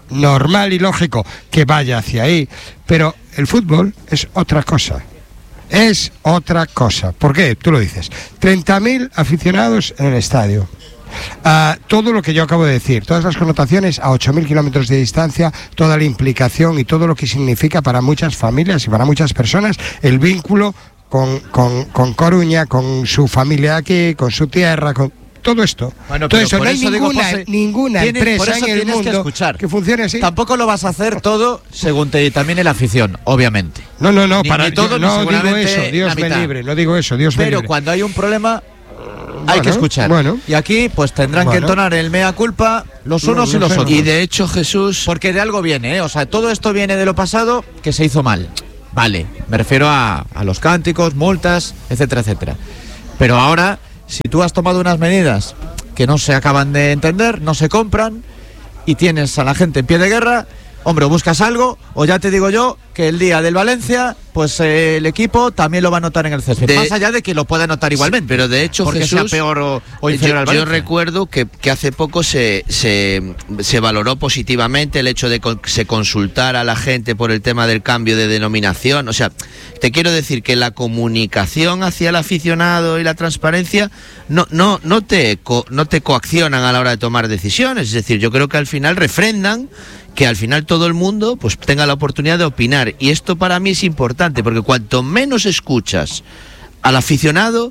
normal y lógico que vaya hacia ahí, pero el fútbol es otra cosa. Es otra cosa. ¿Por qué? Tú lo dices. treinta mil aficionados en el estadio. Uh, todo lo que yo acabo de decir, todas las connotaciones a ocho mil kilómetros de distancia, toda la implicación y todo lo que significa para muchas familias y para muchas personas el vínculo con, con, con Coruña, con su familia aquí, con su tierra, con todo esto. Bueno, todo eso, no hay eso ninguna, digo, José, ninguna tiene, empresa en el mundo que, que funcione así. Tampoco lo vas a hacer todo según te determine la afición, obviamente. No, no, no, ni, para ni todo, no ni digo eso, Dios me libre, no digo eso, Dios me libre. Pero cuando hay un problema hay bueno, que escuchar. Bueno. Y aquí pues tendrán bueno. que entonar el mea culpa los unos no, no y los sé, otros. Y de hecho, Jesús, porque de algo viene, ¿eh? O sea, todo esto viene de lo pasado que se hizo mal. Vale, me refiero a, a los cánticos, multas, etcétera, etcétera. Pero ahora, si tú has tomado unas medidas que no se acaban de entender, no se compran, y tienes a la gente en pie de guerra, hombre, o buscas algo, o ya te digo yo que el día del Valencia, pues eh, el equipo también lo va a notar en el césped. De, Más allá de que lo pueda notar igualmente. Sí, pero de hecho, porque Jesús, sea peor o, o inferior yo, al Valencia. Yo recuerdo que, que hace poco se, se, se valoró positivamente el hecho de que se consultara a la gente por el tema del cambio de denominación. O sea, te quiero decir que la comunicación hacia el aficionado y la transparencia no, no, no, te, co, no te coaccionan a la hora de tomar decisiones. Es decir, yo creo que al final refrendan que al final todo el mundo pues tenga la oportunidad de opinar, y esto para mí es importante, porque cuanto menos escuchas al aficionado,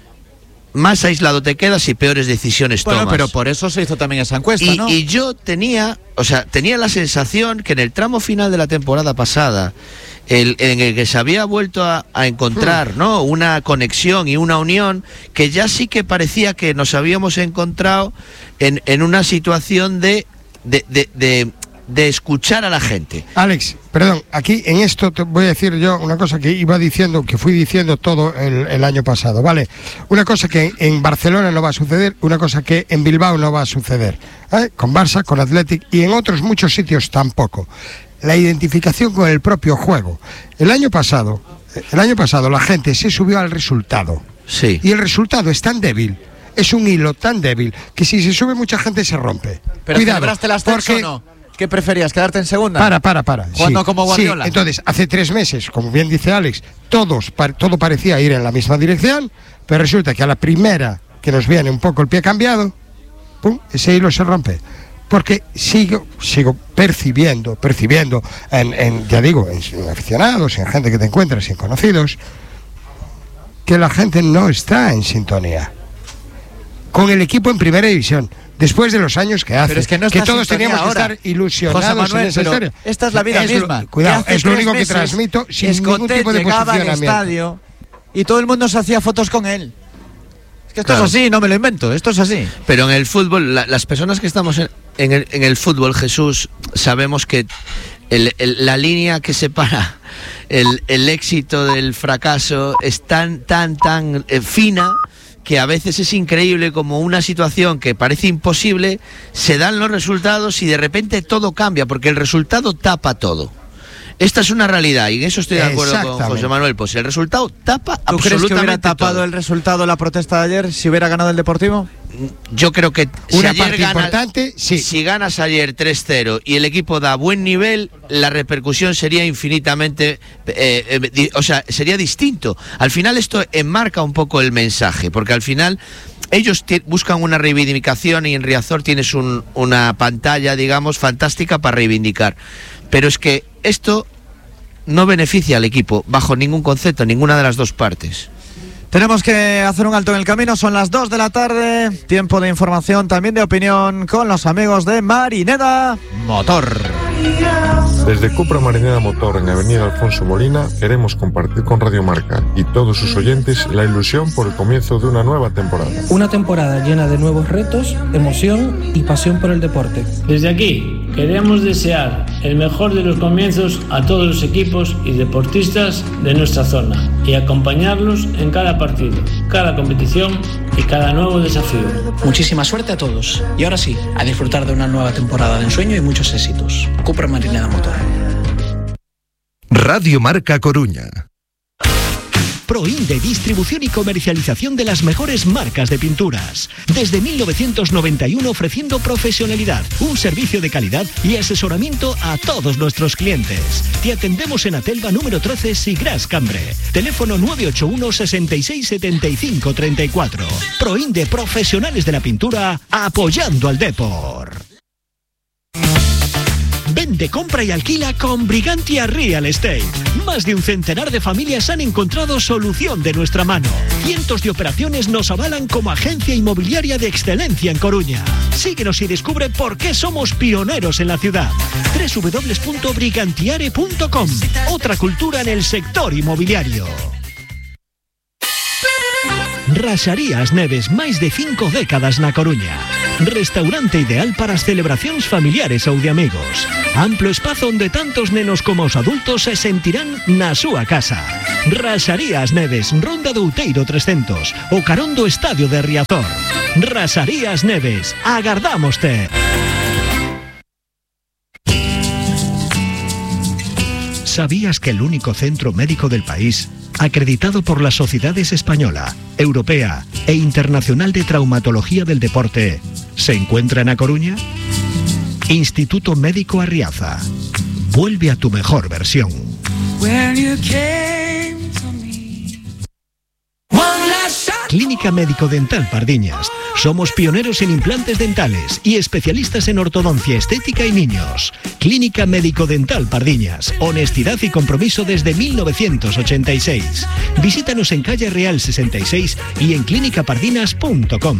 más aislado te quedas y peores decisiones bueno, tomas. Pero por eso se hizo también esa encuesta, y, ¿no? Y yo tenía, o sea, tenía la sensación que en el tramo final de la temporada pasada, el, en el que se había vuelto a, a encontrar, hmm. ¿no?, una conexión y una unión, que ya sí que parecía que nos habíamos encontrado en, en una situación de de, de, de de escuchar a la gente. Alex, perdón, aquí en esto te voy a decir yo una cosa que iba diciendo, que fui diciendo todo el, el año pasado, ¿vale? Una cosa que en Barcelona no va a suceder, una cosa que en Bilbao no va a suceder, ¿eh? Con Barça, con Athletic y en otros muchos sitios tampoco. La identificación con el propio juego. El año pasado, el año pasado la gente se subió al resultado. Sí. Y el resultado es tan débil, es un hilo tan débil, que si se sube mucha gente se rompe. Pero cuidado, ¿celebraste el ascenso porque... o no? ¿Qué preferías, quedarte en segunda? Para, para, para. Jugando sí, como Guardiola. Sí, entonces, hace tres meses, como bien dice Alex, todos, todo parecía ir en la misma dirección, pero resulta que a la primera que nos viene un poco el pie cambiado, pum, ese hilo se rompe. Porque sigo, sigo percibiendo, percibiendo, en, en, ya digo, en aficionados, en gente que te encuentras, en conocidos, que la gente no está en sintonía con el equipo en primera división. Después de los años que hace, pero es que, no que todos teníamos ahora. que estar ilusionados José Manuel, en esa pero historia. Esta es la vida es misma. Lo, cuidado, es lo único que meses, transmito sin Escotet ningún tipo de llegaba al posicionamiento. estadio y todo el mundo se hacía fotos con él. Es que esto Claro. es así, no me lo invento, esto es así. Pero en el fútbol, la, las personas que estamos en, en, el, en el fútbol, Jesús, sabemos que el, el, la línea que separa el, el éxito del fracaso es tan, tan, tan eh, fina, que a veces es increíble como una situación que parece imposible, se dan los resultados y de repente todo cambia, porque el resultado tapa todo. Esta es una realidad y en eso estoy de acuerdo con José Manuel. Pues el resultado tapa ¿Tú absolutamente crees que hubiera tapado todo. el resultado la protesta de ayer si hubiera ganado el Deportivo? Yo creo que si Una ayer parte gana, importante, sí. Si ganas ayer tres cero y el equipo da buen nivel, la repercusión sería infinitamente, eh, eh, di, o sea, sería distinto. Al final esto enmarca un poco el mensaje, porque al final ellos buscan una reivindicación y en Riazor tienes un, una pantalla, digamos, fantástica para reivindicar. Pero es que esto no beneficia al equipo bajo ningún concepto, ninguna de las dos partes. Tenemos que hacer un alto en el camino, son las dos de la tarde, tiempo de información, también de opinión con los amigos de Marineda Motor. Desde Cupra Marineda Motor en Avenida Alfonso Molina queremos compartir con Radio Marca y todos sus oyentes la ilusión por el comienzo de una nueva temporada. Una temporada llena de nuevos retos, emoción y pasión por el deporte. Desde aquí queremos desear el mejor de los comienzos a todos los equipos y deportistas de nuestra zona y acompañarlos en cada partido, cada competición y cada nuevo desafío. Muchísima suerte a todos y ahora sí, a disfrutar de una nueva temporada de ensueño y muchos éxitos. Cupra Marineda Motor. Radio Marca Coruña. Proinde, distribución y comercialización de las mejores marcas de pinturas. Desde mil novecientos noventa y uno ofreciendo profesionalidad, un servicio de calidad y asesoramiento a todos nuestros clientes. Te atendemos en Atelva número trece, Sigras, Cambre. Teléfono nueve ocho uno, sesenta y seis, setenta y cinco, treinta y cuatro. Proinde, profesionales de la pintura, apoyando al Depor. Vende, compra y alquila con Brigantia Real Estate. Más de un centenar de familias han encontrado solución de nuestra mano. Cientos de operaciones nos avalan como agencia inmobiliaria de excelencia en Coruña. Síguenos y descubre por qué somos pioneros en la ciudad. doble u doble u doble u punto brigantiare punto com. Otra cultura en el sector inmobiliario. Raxarías Neves, máis de cinco décadas na Coruña. Restaurante ideal para as celebracións familiares ou de amigos. Amplo espazo onde tantos nenos como os adultos se sentirán na súa casa. Raxarías Neves, Ronda do Outeiro trescentos, o carón do Estadio de Riazor. Raxarías Neves, agardámoste. ¿Sabías que el único centro médico del país, acreditado por las sociedades española, europea e internacional de traumatología del deporte, se encuentra en A Coruña? Instituto Médico Arriaza. Vuelve a tu mejor versión. Clínica Médico Dental Pardiñas. Somos pioneros en implantes dentales y especialistas en ortodoncia estética y niños. Clínica Médico Dental Pardiñas. Honestidad y compromiso desde mil novecientos ochenta y seis. Visítanos en calle Real sesenta y seis y en clínica pardinas punto com.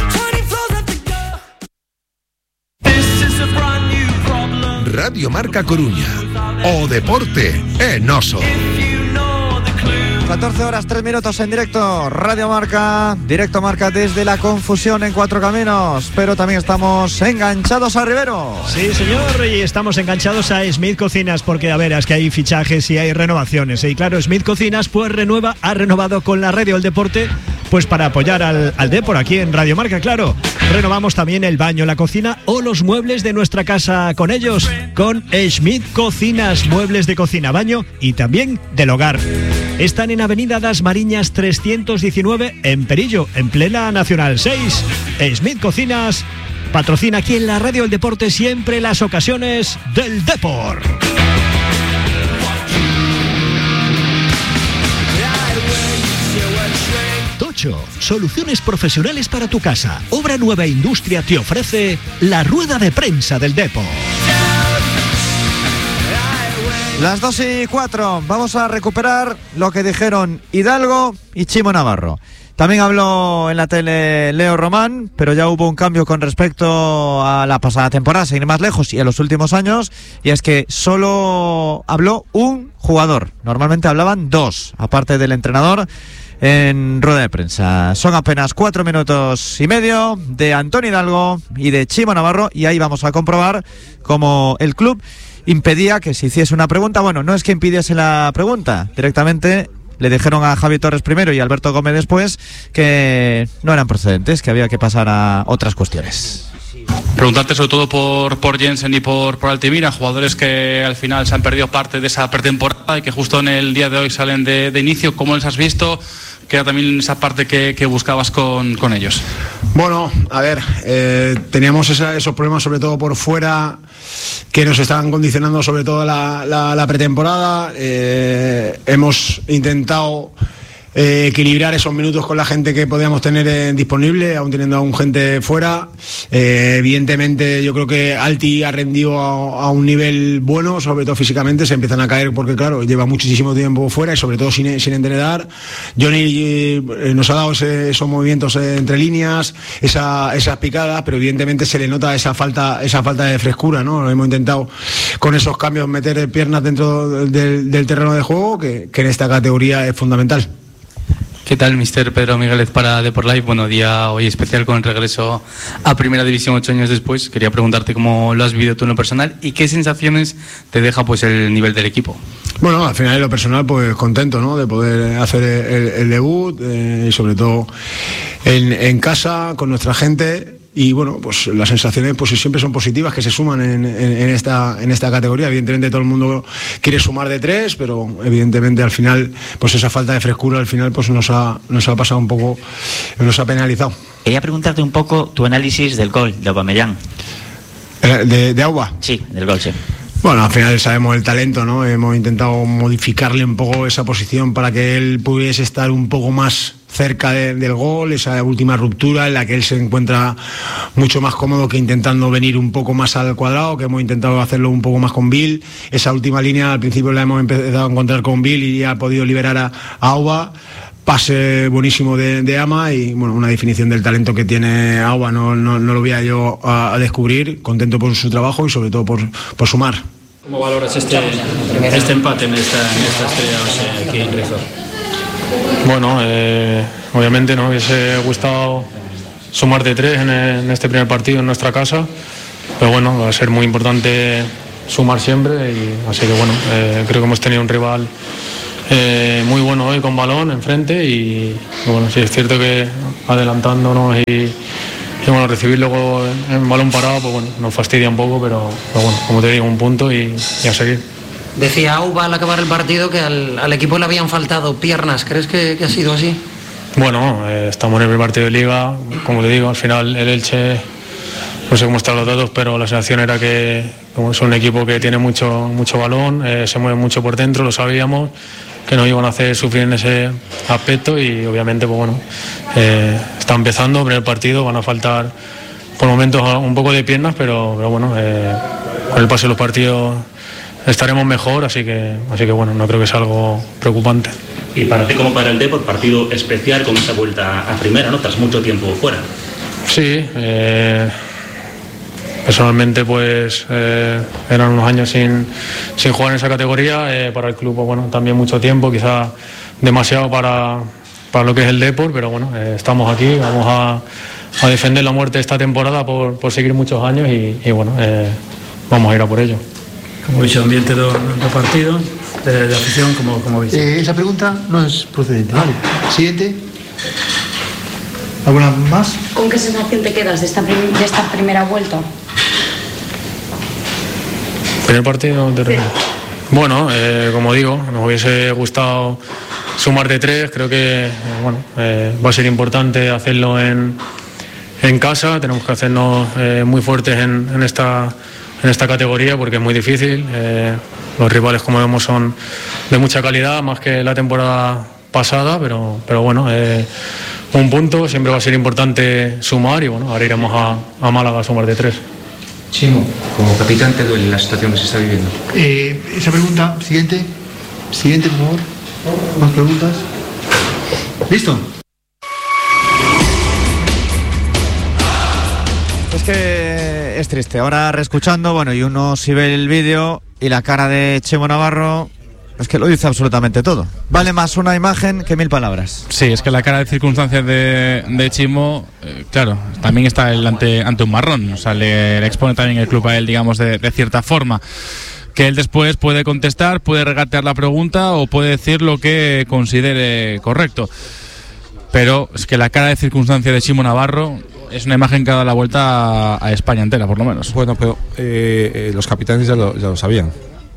Radio Marca Coruña. O deporte é noso. catorce horas, tres minutos en directo, Radio Marca, directo Marca desde la confusión en Cuatro Caminos, pero también estamos enganchados a Rivero. Sí, señor, y estamos enganchados a Smith Cocinas, porque a ver, es que hay fichajes y hay renovaciones, y claro, Smith Cocinas pues renueva, ha renovado con la Radio del Deporte, pues para apoyar al, al Depor aquí en Radio Marca, claro. Renovamos también el baño, la cocina o los muebles de nuestra casa con ellos, con Smith Cocinas, muebles de cocina, baño y también del hogar. Están en Avenida Das Mariñas trescientos diecinueve en Perillo, en plena Nacional seis. Smith Cocinas patrocina aquí en la Radio del Deporte siempre las ocasiones del Depor. Tocho, soluciones profesionales para tu casa. Obra Nueva e Industria te ofrece la rueda de prensa del Depor. Las dos y cuatro, vamos a recuperar lo que dijeron Hidalgo y Chimo Navarro. También habló en la tele Leo Román, pero ya hubo un cambio con respecto a la pasada temporada, sin ir más lejos, y a los últimos años, y es que solo habló un jugador. Normalmente hablaban dos, aparte del entrenador, en rueda de prensa. Son apenas cuatro minutos y medio de Antonio Hidalgo y de Chimo Navarro, y ahí vamos a comprobar cómo el club impedía que se hiciese una pregunta. Bueno, no es que impidiese la pregunta, directamente le dijeron a Javi Torres primero y a Alberto Gómez después que no eran procedentes, que había que pasar a otras cuestiones. Preguntarte sobre todo por, por Jensen y por, por Altimira, jugadores que al final se han perdido parte de esa pretemporada y que justo en el día de hoy salen de, de inicio. ¿Cómo les has visto? Que era también esa parte que, que buscabas con, con ellos. Bueno, a ver, eh, teníamos esa, esos problemas sobre todo por fuera que nos estaban condicionando sobre todo la, la, la pretemporada. Eh, hemos intentado eh, equilibrar esos minutos con la gente que podíamos tener eh, disponible, aún teniendo aún gente fuera. Eh, evidentemente yo creo que Alti ha rendido a, a un nivel bueno, sobre todo físicamente. Se empiezan a caer porque claro, lleva muchísimo tiempo fuera y sobre todo sin, sin entrenar. Johnny eh, nos ha dado ese, esos movimientos eh, entre líneas, esa, esas picadas, pero evidentemente se le nota esa falta, esa falta de frescura, ¿no? Hemos intentado con esos cambios meter piernas dentro del, del terreno de juego, que, que en esta categoría es fundamental. ¿Qué tal, mister Pedro Migueles para Depor Live? Bueno, día hoy especial con el regreso a Primera División ocho años después. Quería preguntarte cómo lo has vivido tú en lo personal y qué sensaciones te deja pues el nivel del equipo. Bueno, al final en lo personal pues contento, ¿no? De poder hacer el, el debut eh, y sobre todo en, en casa con nuestra gente. y bueno, pues las sensaciones pues siempre son positivas, que se suman en, en, en, esta, en esta categoría. Evidentemente todo el mundo quiere sumar de tres, pero evidentemente al final pues esa falta de frescura al final pues nos ha, nos ha pasado un poco, nos ha penalizado. Quería preguntarte un poco tu análisis del gol de Aubameyang. ¿De, de Auba? Sí, del gol, sí. Bueno, al final sabemos el talento, ¿no? Hemos intentado modificarle un poco esa posición para que él pudiese estar un poco más cerca de, del gol, esa última ruptura en la que él se encuentra mucho más cómodo que intentando venir un poco más al cuadrado, que hemos intentado hacerlo un poco más con Bill. Esa última línea al principio la hemos empezado a encontrar con Bill y ha podido liberar a, a Auba. Pase buenísimo de, de Ama y bueno, una definición del talento que tiene Auba, no, no, no lo voy a yo a, a descubrir, contento por su trabajo y sobre todo por, por sumar. ¿Cómo valoras este, este empate en esta, en esta estrella aquí en Rizzo? Bueno, eh, obviamente nos hubiese gustado sumar de tres en, en este primer partido en nuestra casa, pero bueno, va a ser muy importante sumar siempre y así que bueno, eh, creo que hemos tenido un rival Eh, muy bueno hoy con balón enfrente y, y bueno, sí es cierto que adelantándonos y, y bueno, recibir luego en, en balón parado pues bueno, nos fastidia un poco, pero, pero bueno, como te digo, un punto y, y a seguir. Decía Auba al acabar el partido que al, al equipo le habían faltado piernas, ¿crees que, que ha sido así? Bueno, eh, estamos en el primer partido de Liga, como te digo, al final el Elche, no sé cómo están los datos, pero la sensación era que como es un equipo que tiene mucho, mucho balón, eh, se mueve mucho por dentro, lo sabíamos, que nos iban a hacer sufrir en ese aspecto y obviamente pues bueno, eh, está empezando, primer partido, van a faltar por momentos un poco de piernas, pero, pero bueno, eh, con el paso de los partidos estaremos mejor, así que, así que bueno, no creo que sea algo preocupante. Y para ti como para el Depor, partido especial con esa vuelta a primera, ¿no? Tras mucho tiempo fuera. Sí, eh, personalmente pues eh, eran unos años sin, sin jugar en esa categoría, eh, para el club pues, bueno, también mucho tiempo, quizás demasiado para, para lo que es el Depor, pero bueno, eh, estamos aquí, vamos a, a defender la muerte esta temporada por, por seguir muchos años y, y bueno, eh, vamos a ir a por ello. Como veis, el ambiente del do partido, de, de afición, como, como veis. Eh, esa pregunta no es procedente, vale. Siguiente. ¿Alguna más? ¿Con qué sensación te quedas de esta, prim de esta primera vuelta? Primer partido de... sí. Bueno, eh, como digo, nos hubiese gustado sumar de tres, creo que eh, bueno, eh, va a ser importante hacerlo en, en casa, tenemos que hacernos eh, muy fuertes en, en, esta, en esta categoría porque es muy difícil, eh, los rivales como vemos son de mucha calidad, más que la temporada pasada, pero, pero bueno, eh, un punto, siempre va a ser importante sumar y bueno, ahora iremos a, a Málaga a sumar de tres. Chimo, como capitán, ¿te duele la situación que se está viviendo? Eh, esa pregunta, siguiente. Siguiente, por favor. ¿Más preguntas? ¿Listo? Es que es triste. Ahora reescuchando, bueno, y uno si ve el vídeo y la cara de Chimo Navarro, es que lo dice absolutamente todo. Vale más una imagen que mil palabras. Sí, es que la cara de circunstancias de, de Chimo, eh, claro, también está él ante, ante un marrón. O sea, le, le expone también el club a él, digamos, de, de cierta forma. Que él después puede contestar, puede regatear la pregunta o puede decir lo que considere correcto. Pero es que la cara de circunstancia de Chimo Navarro es una imagen que ha dado la vuelta a, a España entera, por lo menos. Bueno, pero eh, eh, los capitanes ya lo, ya lo sabían.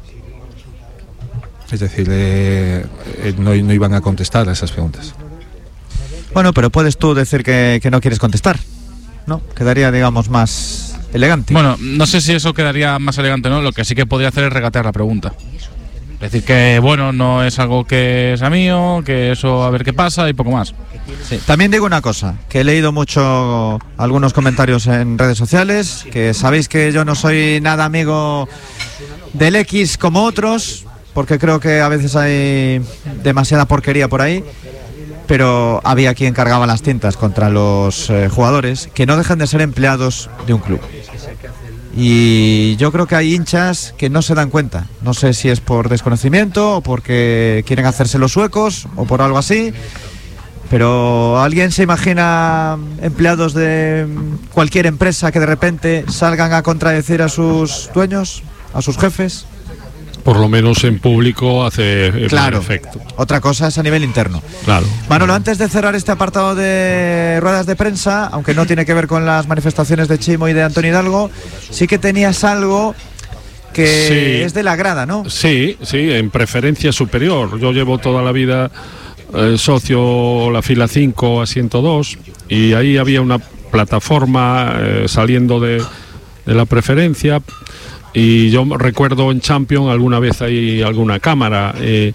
Es decir, eh, eh, no, no iban a contestar a esas preguntas. Bueno, pero puedes tú decir que, que no quieres contestar, ¿no? Quedaría, digamos, más elegante. Bueno, no sé si eso quedaría más elegante, ¿no? Lo que sí que podría hacer es regatear la pregunta. Decir que, bueno, no es algo que sea mío, que eso a ver qué pasa y poco más. Sí. También digo una cosa, que he leído mucho algunos comentarios en redes sociales, que sabéis que yo no soy nada amigo del X como otros, porque creo que a veces hay demasiada porquería por ahí, pero había quien cargaba las tintas contra los eh, jugadores, que no dejan de ser empleados de un club. Y yo creo que hay hinchas que no se dan cuenta, no sé si es por desconocimiento o porque quieren hacerse los suecos o por algo así, pero ¿alguien se imagina empleados de cualquier empresa que de repente salgan a contradecir a sus dueños, a sus jefes? por lo menos en público hace claro, efecto. Otra cosa es a nivel interno. Claro. Manolo, antes de cerrar este apartado de ruedas de prensa, aunque no tiene que ver con las manifestaciones de Chimo y de Antonio Hidalgo, sí que tenías algo que sí, es de la grada, ¿no? Sí, sí, en preferencia superior. Yo llevo toda la vida eh, socio la fila cinco, asiento dos, y ahí había una plataforma eh, saliendo de, de la preferencia. Y yo recuerdo en Champions alguna vez hay alguna cámara eh,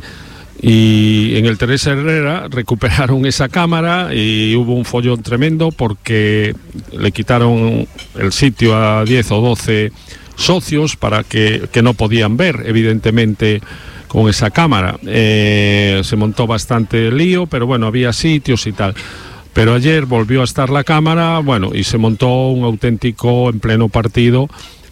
y en el Teresa Herrera recuperaron esa cámara y hubo un follón tremendo porque le quitaron el sitio a diez o doce socios para que, que no podían ver evidentemente con esa cámara. Eh, se montó bastante lío, pero bueno, había sitios y tal. Pero ayer volvió a estar la cámara, bueno, y se montó un auténtico en pleno partido.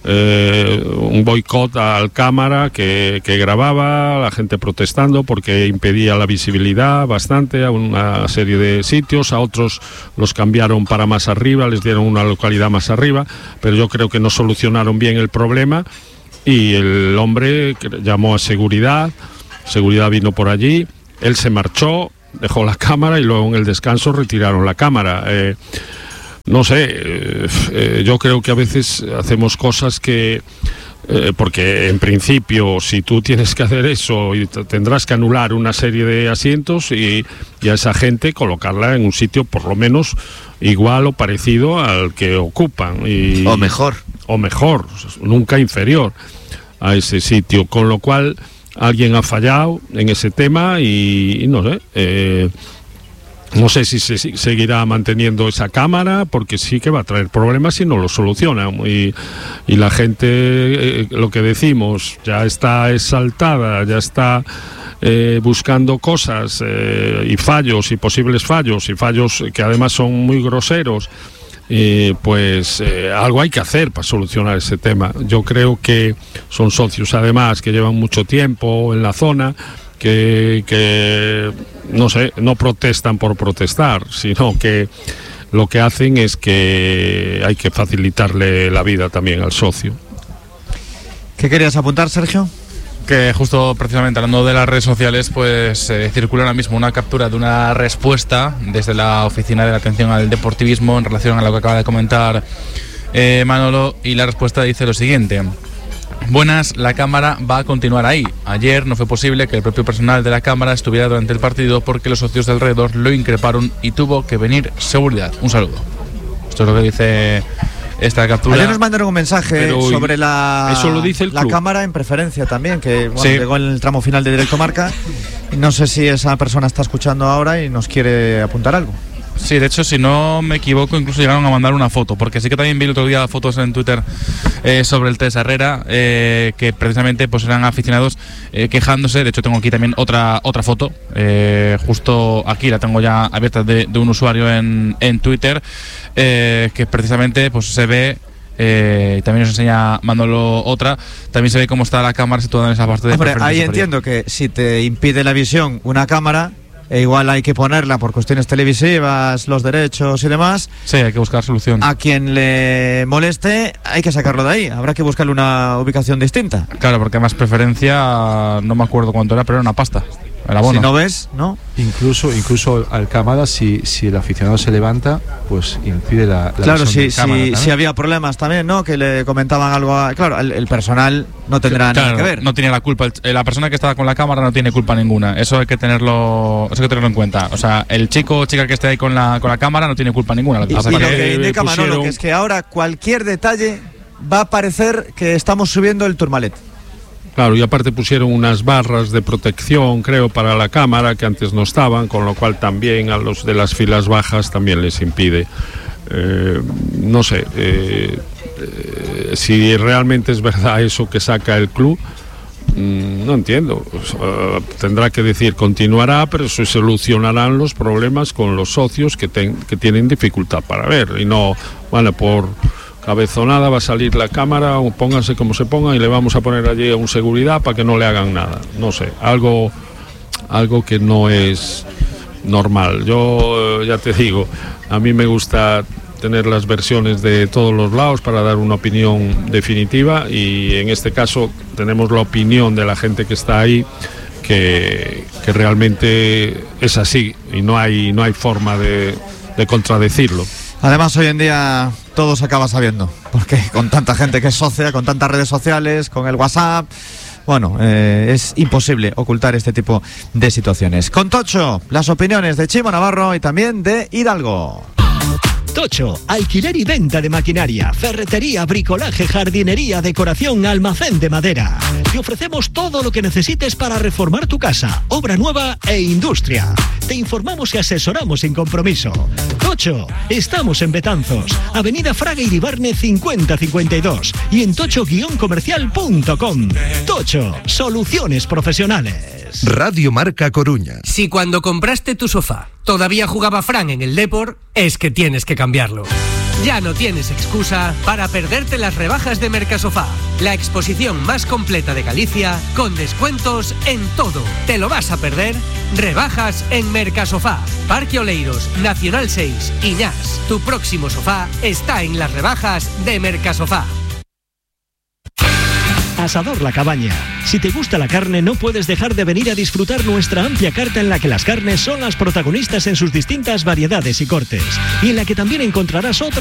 Eh, un boicot al cámara que, que grababa, la gente protestando porque impedía la visibilidad bastante a una serie de sitios, a otros los cambiaron para más arriba, les dieron una localidad más arriba, pero yo creo que no solucionaron bien el problema y el hombre llamó a seguridad, seguridad vino por allí, él se marchó, dejó la cámara y luego en el descanso retiraron la cámara. eh, No sé, eh, eh, yo creo que a veces hacemos cosas que, eh, porque en principio si tú tienes que hacer eso y tendrás que anular una serie de asientos y, y a esa gente colocarla en un sitio por lo menos igual o parecido al que ocupan. Y, o mejor. O mejor, nunca inferior a ese sitio, con lo cual alguien ha fallado en ese tema y, y no sé... Eh, No sé si se seguirá manteniendo esa cámara, porque sí que va a traer problemas si no lo solucionan. Y, y la gente, eh, lo que decimos, ya está exaltada, ya está eh, buscando cosas eh, y fallos y posibles fallos, y fallos que además son muy groseros. Eh, pues eh, algo hay que hacer para solucionar ese tema. Yo creo que son socios además que llevan mucho tiempo en la zona, Que, que, no sé, no protestan por protestar, sino que lo que hacen es que hay que facilitarle la vida también al socio. ¿Qué querías apuntar, Sergio? Que justo precisamente hablando de las redes sociales, pues eh, circula ahora mismo una captura de una respuesta desde la Oficina de la Atención al Deportivismo en relación a lo que acaba de comentar eh, Manolo, y la respuesta dice lo siguiente: buenas, la cámara va a continuar ahí. Ayer no fue posible que el propio personal de la cámara estuviera durante el partido porque los socios de alrededor lo increparon y tuvo que venir seguridad. Un saludo. Esto es lo que dice esta captura. Ayer nos mandaron un mensaje Pero sobre la, eso lo dice el la club. cámara en preferencia también, que bueno, Sí. llegó en el tramo final de Directo Marca. No sé si esa persona está escuchando ahora y nos quiere apuntar algo. Sí, de hecho, si no me equivoco, incluso llegaron a mandar una foto, porque sí que también vi el otro día fotos en Twitter eh, sobre el Teresa Herrera, eh, que precisamente pues eran aficionados eh, quejándose. De hecho, tengo aquí también otra otra foto, eh, justo aquí la tengo ya abierta, de, de un usuario en, en Twitter, eh, que precisamente pues se ve. Eh, también nos enseña Manolo otra. También se ve cómo está la cámara situada en esa parte de Hombre, preferencia ahí superior. entiendo que si te impide la visión una cámara, e igual hay que ponerla por cuestiones televisivas, los derechos y demás. Sí, hay que buscar solución. A quien le moleste hay que sacarlo de ahí. Habrá que buscarle una ubicación distinta. Claro, porque además preferencia, no me acuerdo cuánto era, pero era una pasta. Era Si bono. no ves, ¿no? Incluso, incluso al cámara, si, si el aficionado se levanta, pues impide la, la Claro, visión si, del cámara, si, ¿no? si había problemas también, ¿no? Que le comentaban algo a... Claro, el, el personal no tendrá Claro, nada que ver. no tiene la culpa. El- La persona que estaba con la cámara no tiene culpa ninguna. Eso hay que tenerlo, eso hay que tenerlo en cuenta. O sea, el chico o chica que esté ahí con la, con la cámara no tiene culpa ninguna. Lo que Y, pasa y es lo que- que indica Manolo, pusieron- que es que ahora cualquier detalle va a parecer que estamos subiendo el Tourmalet. Claro, y aparte pusieron unas barras de protección, creo, para la cámara que antes no estaban, con lo cual también a los de las filas bajas también les impide. Eh, no sé, eh, eh, si realmente es verdad eso que saca el club, mm, no entiendo. O sea, tendrá que decir continuará, pero se solucionarán los problemas con los socios que, ten- que tienen dificultad para ver, y no, bueno, por cabezonada va a salir la cámara, o pónganse como se pongan y le vamos a poner allí a un seguridad para que no le hagan nada. No sé, algo, algo que no es normal. Yo eh, ya te digo, a mí me gusta tener las versiones de todos los lados para dar una opinión definitiva, y en este caso tenemos la opinión de la gente que está ahí, que, que realmente es así y no hay, no hay forma de, de contradecirlo. Además, hoy en día todo se acaba sabiendo, porque con tanta gente que es socia, con tantas redes sociales, con el WhatsApp, bueno, eh, es imposible ocultar este tipo de situaciones. Con Tocho, las opiniones de Chimo Navarro y también de Hidalgo. Tocho, alquiler y venta de maquinaria, ferretería, bricolaje, jardinería, decoración, almacén de madera. Te ofrecemos todo lo que necesites para reformar tu casa, obra nueva e industria. Te informamos y asesoramos sin compromiso. Tocho, estamos en Betanzos, Avenida Fraga Iribarne cincuenta cincuenta y dos y en tocho guion comercial punto com. Tocho, soluciones profesionales. Radio Marca Coruña. Si cuando compraste tu sofá todavía jugaba Fran en el Depor, es que tienes que cambiarlo. Ya no tienes excusa para perderte las rebajas de Mercasofá, la exposición más completa de Galicia, con descuentos en todo. ¿Te lo vas a perder? Rebajas en Mercasofá, Parque Oleiros, Nacional seis, Iñás. Tu próximo sofá está en las rebajas de Mercasofá. Asador La Cabaña. Si te gusta la carne, no puedes dejar de venir a disfrutar nuestra amplia carta en la que las carnes son las protagonistas en sus distintas variedades y cortes, y en la que también encontrarás otras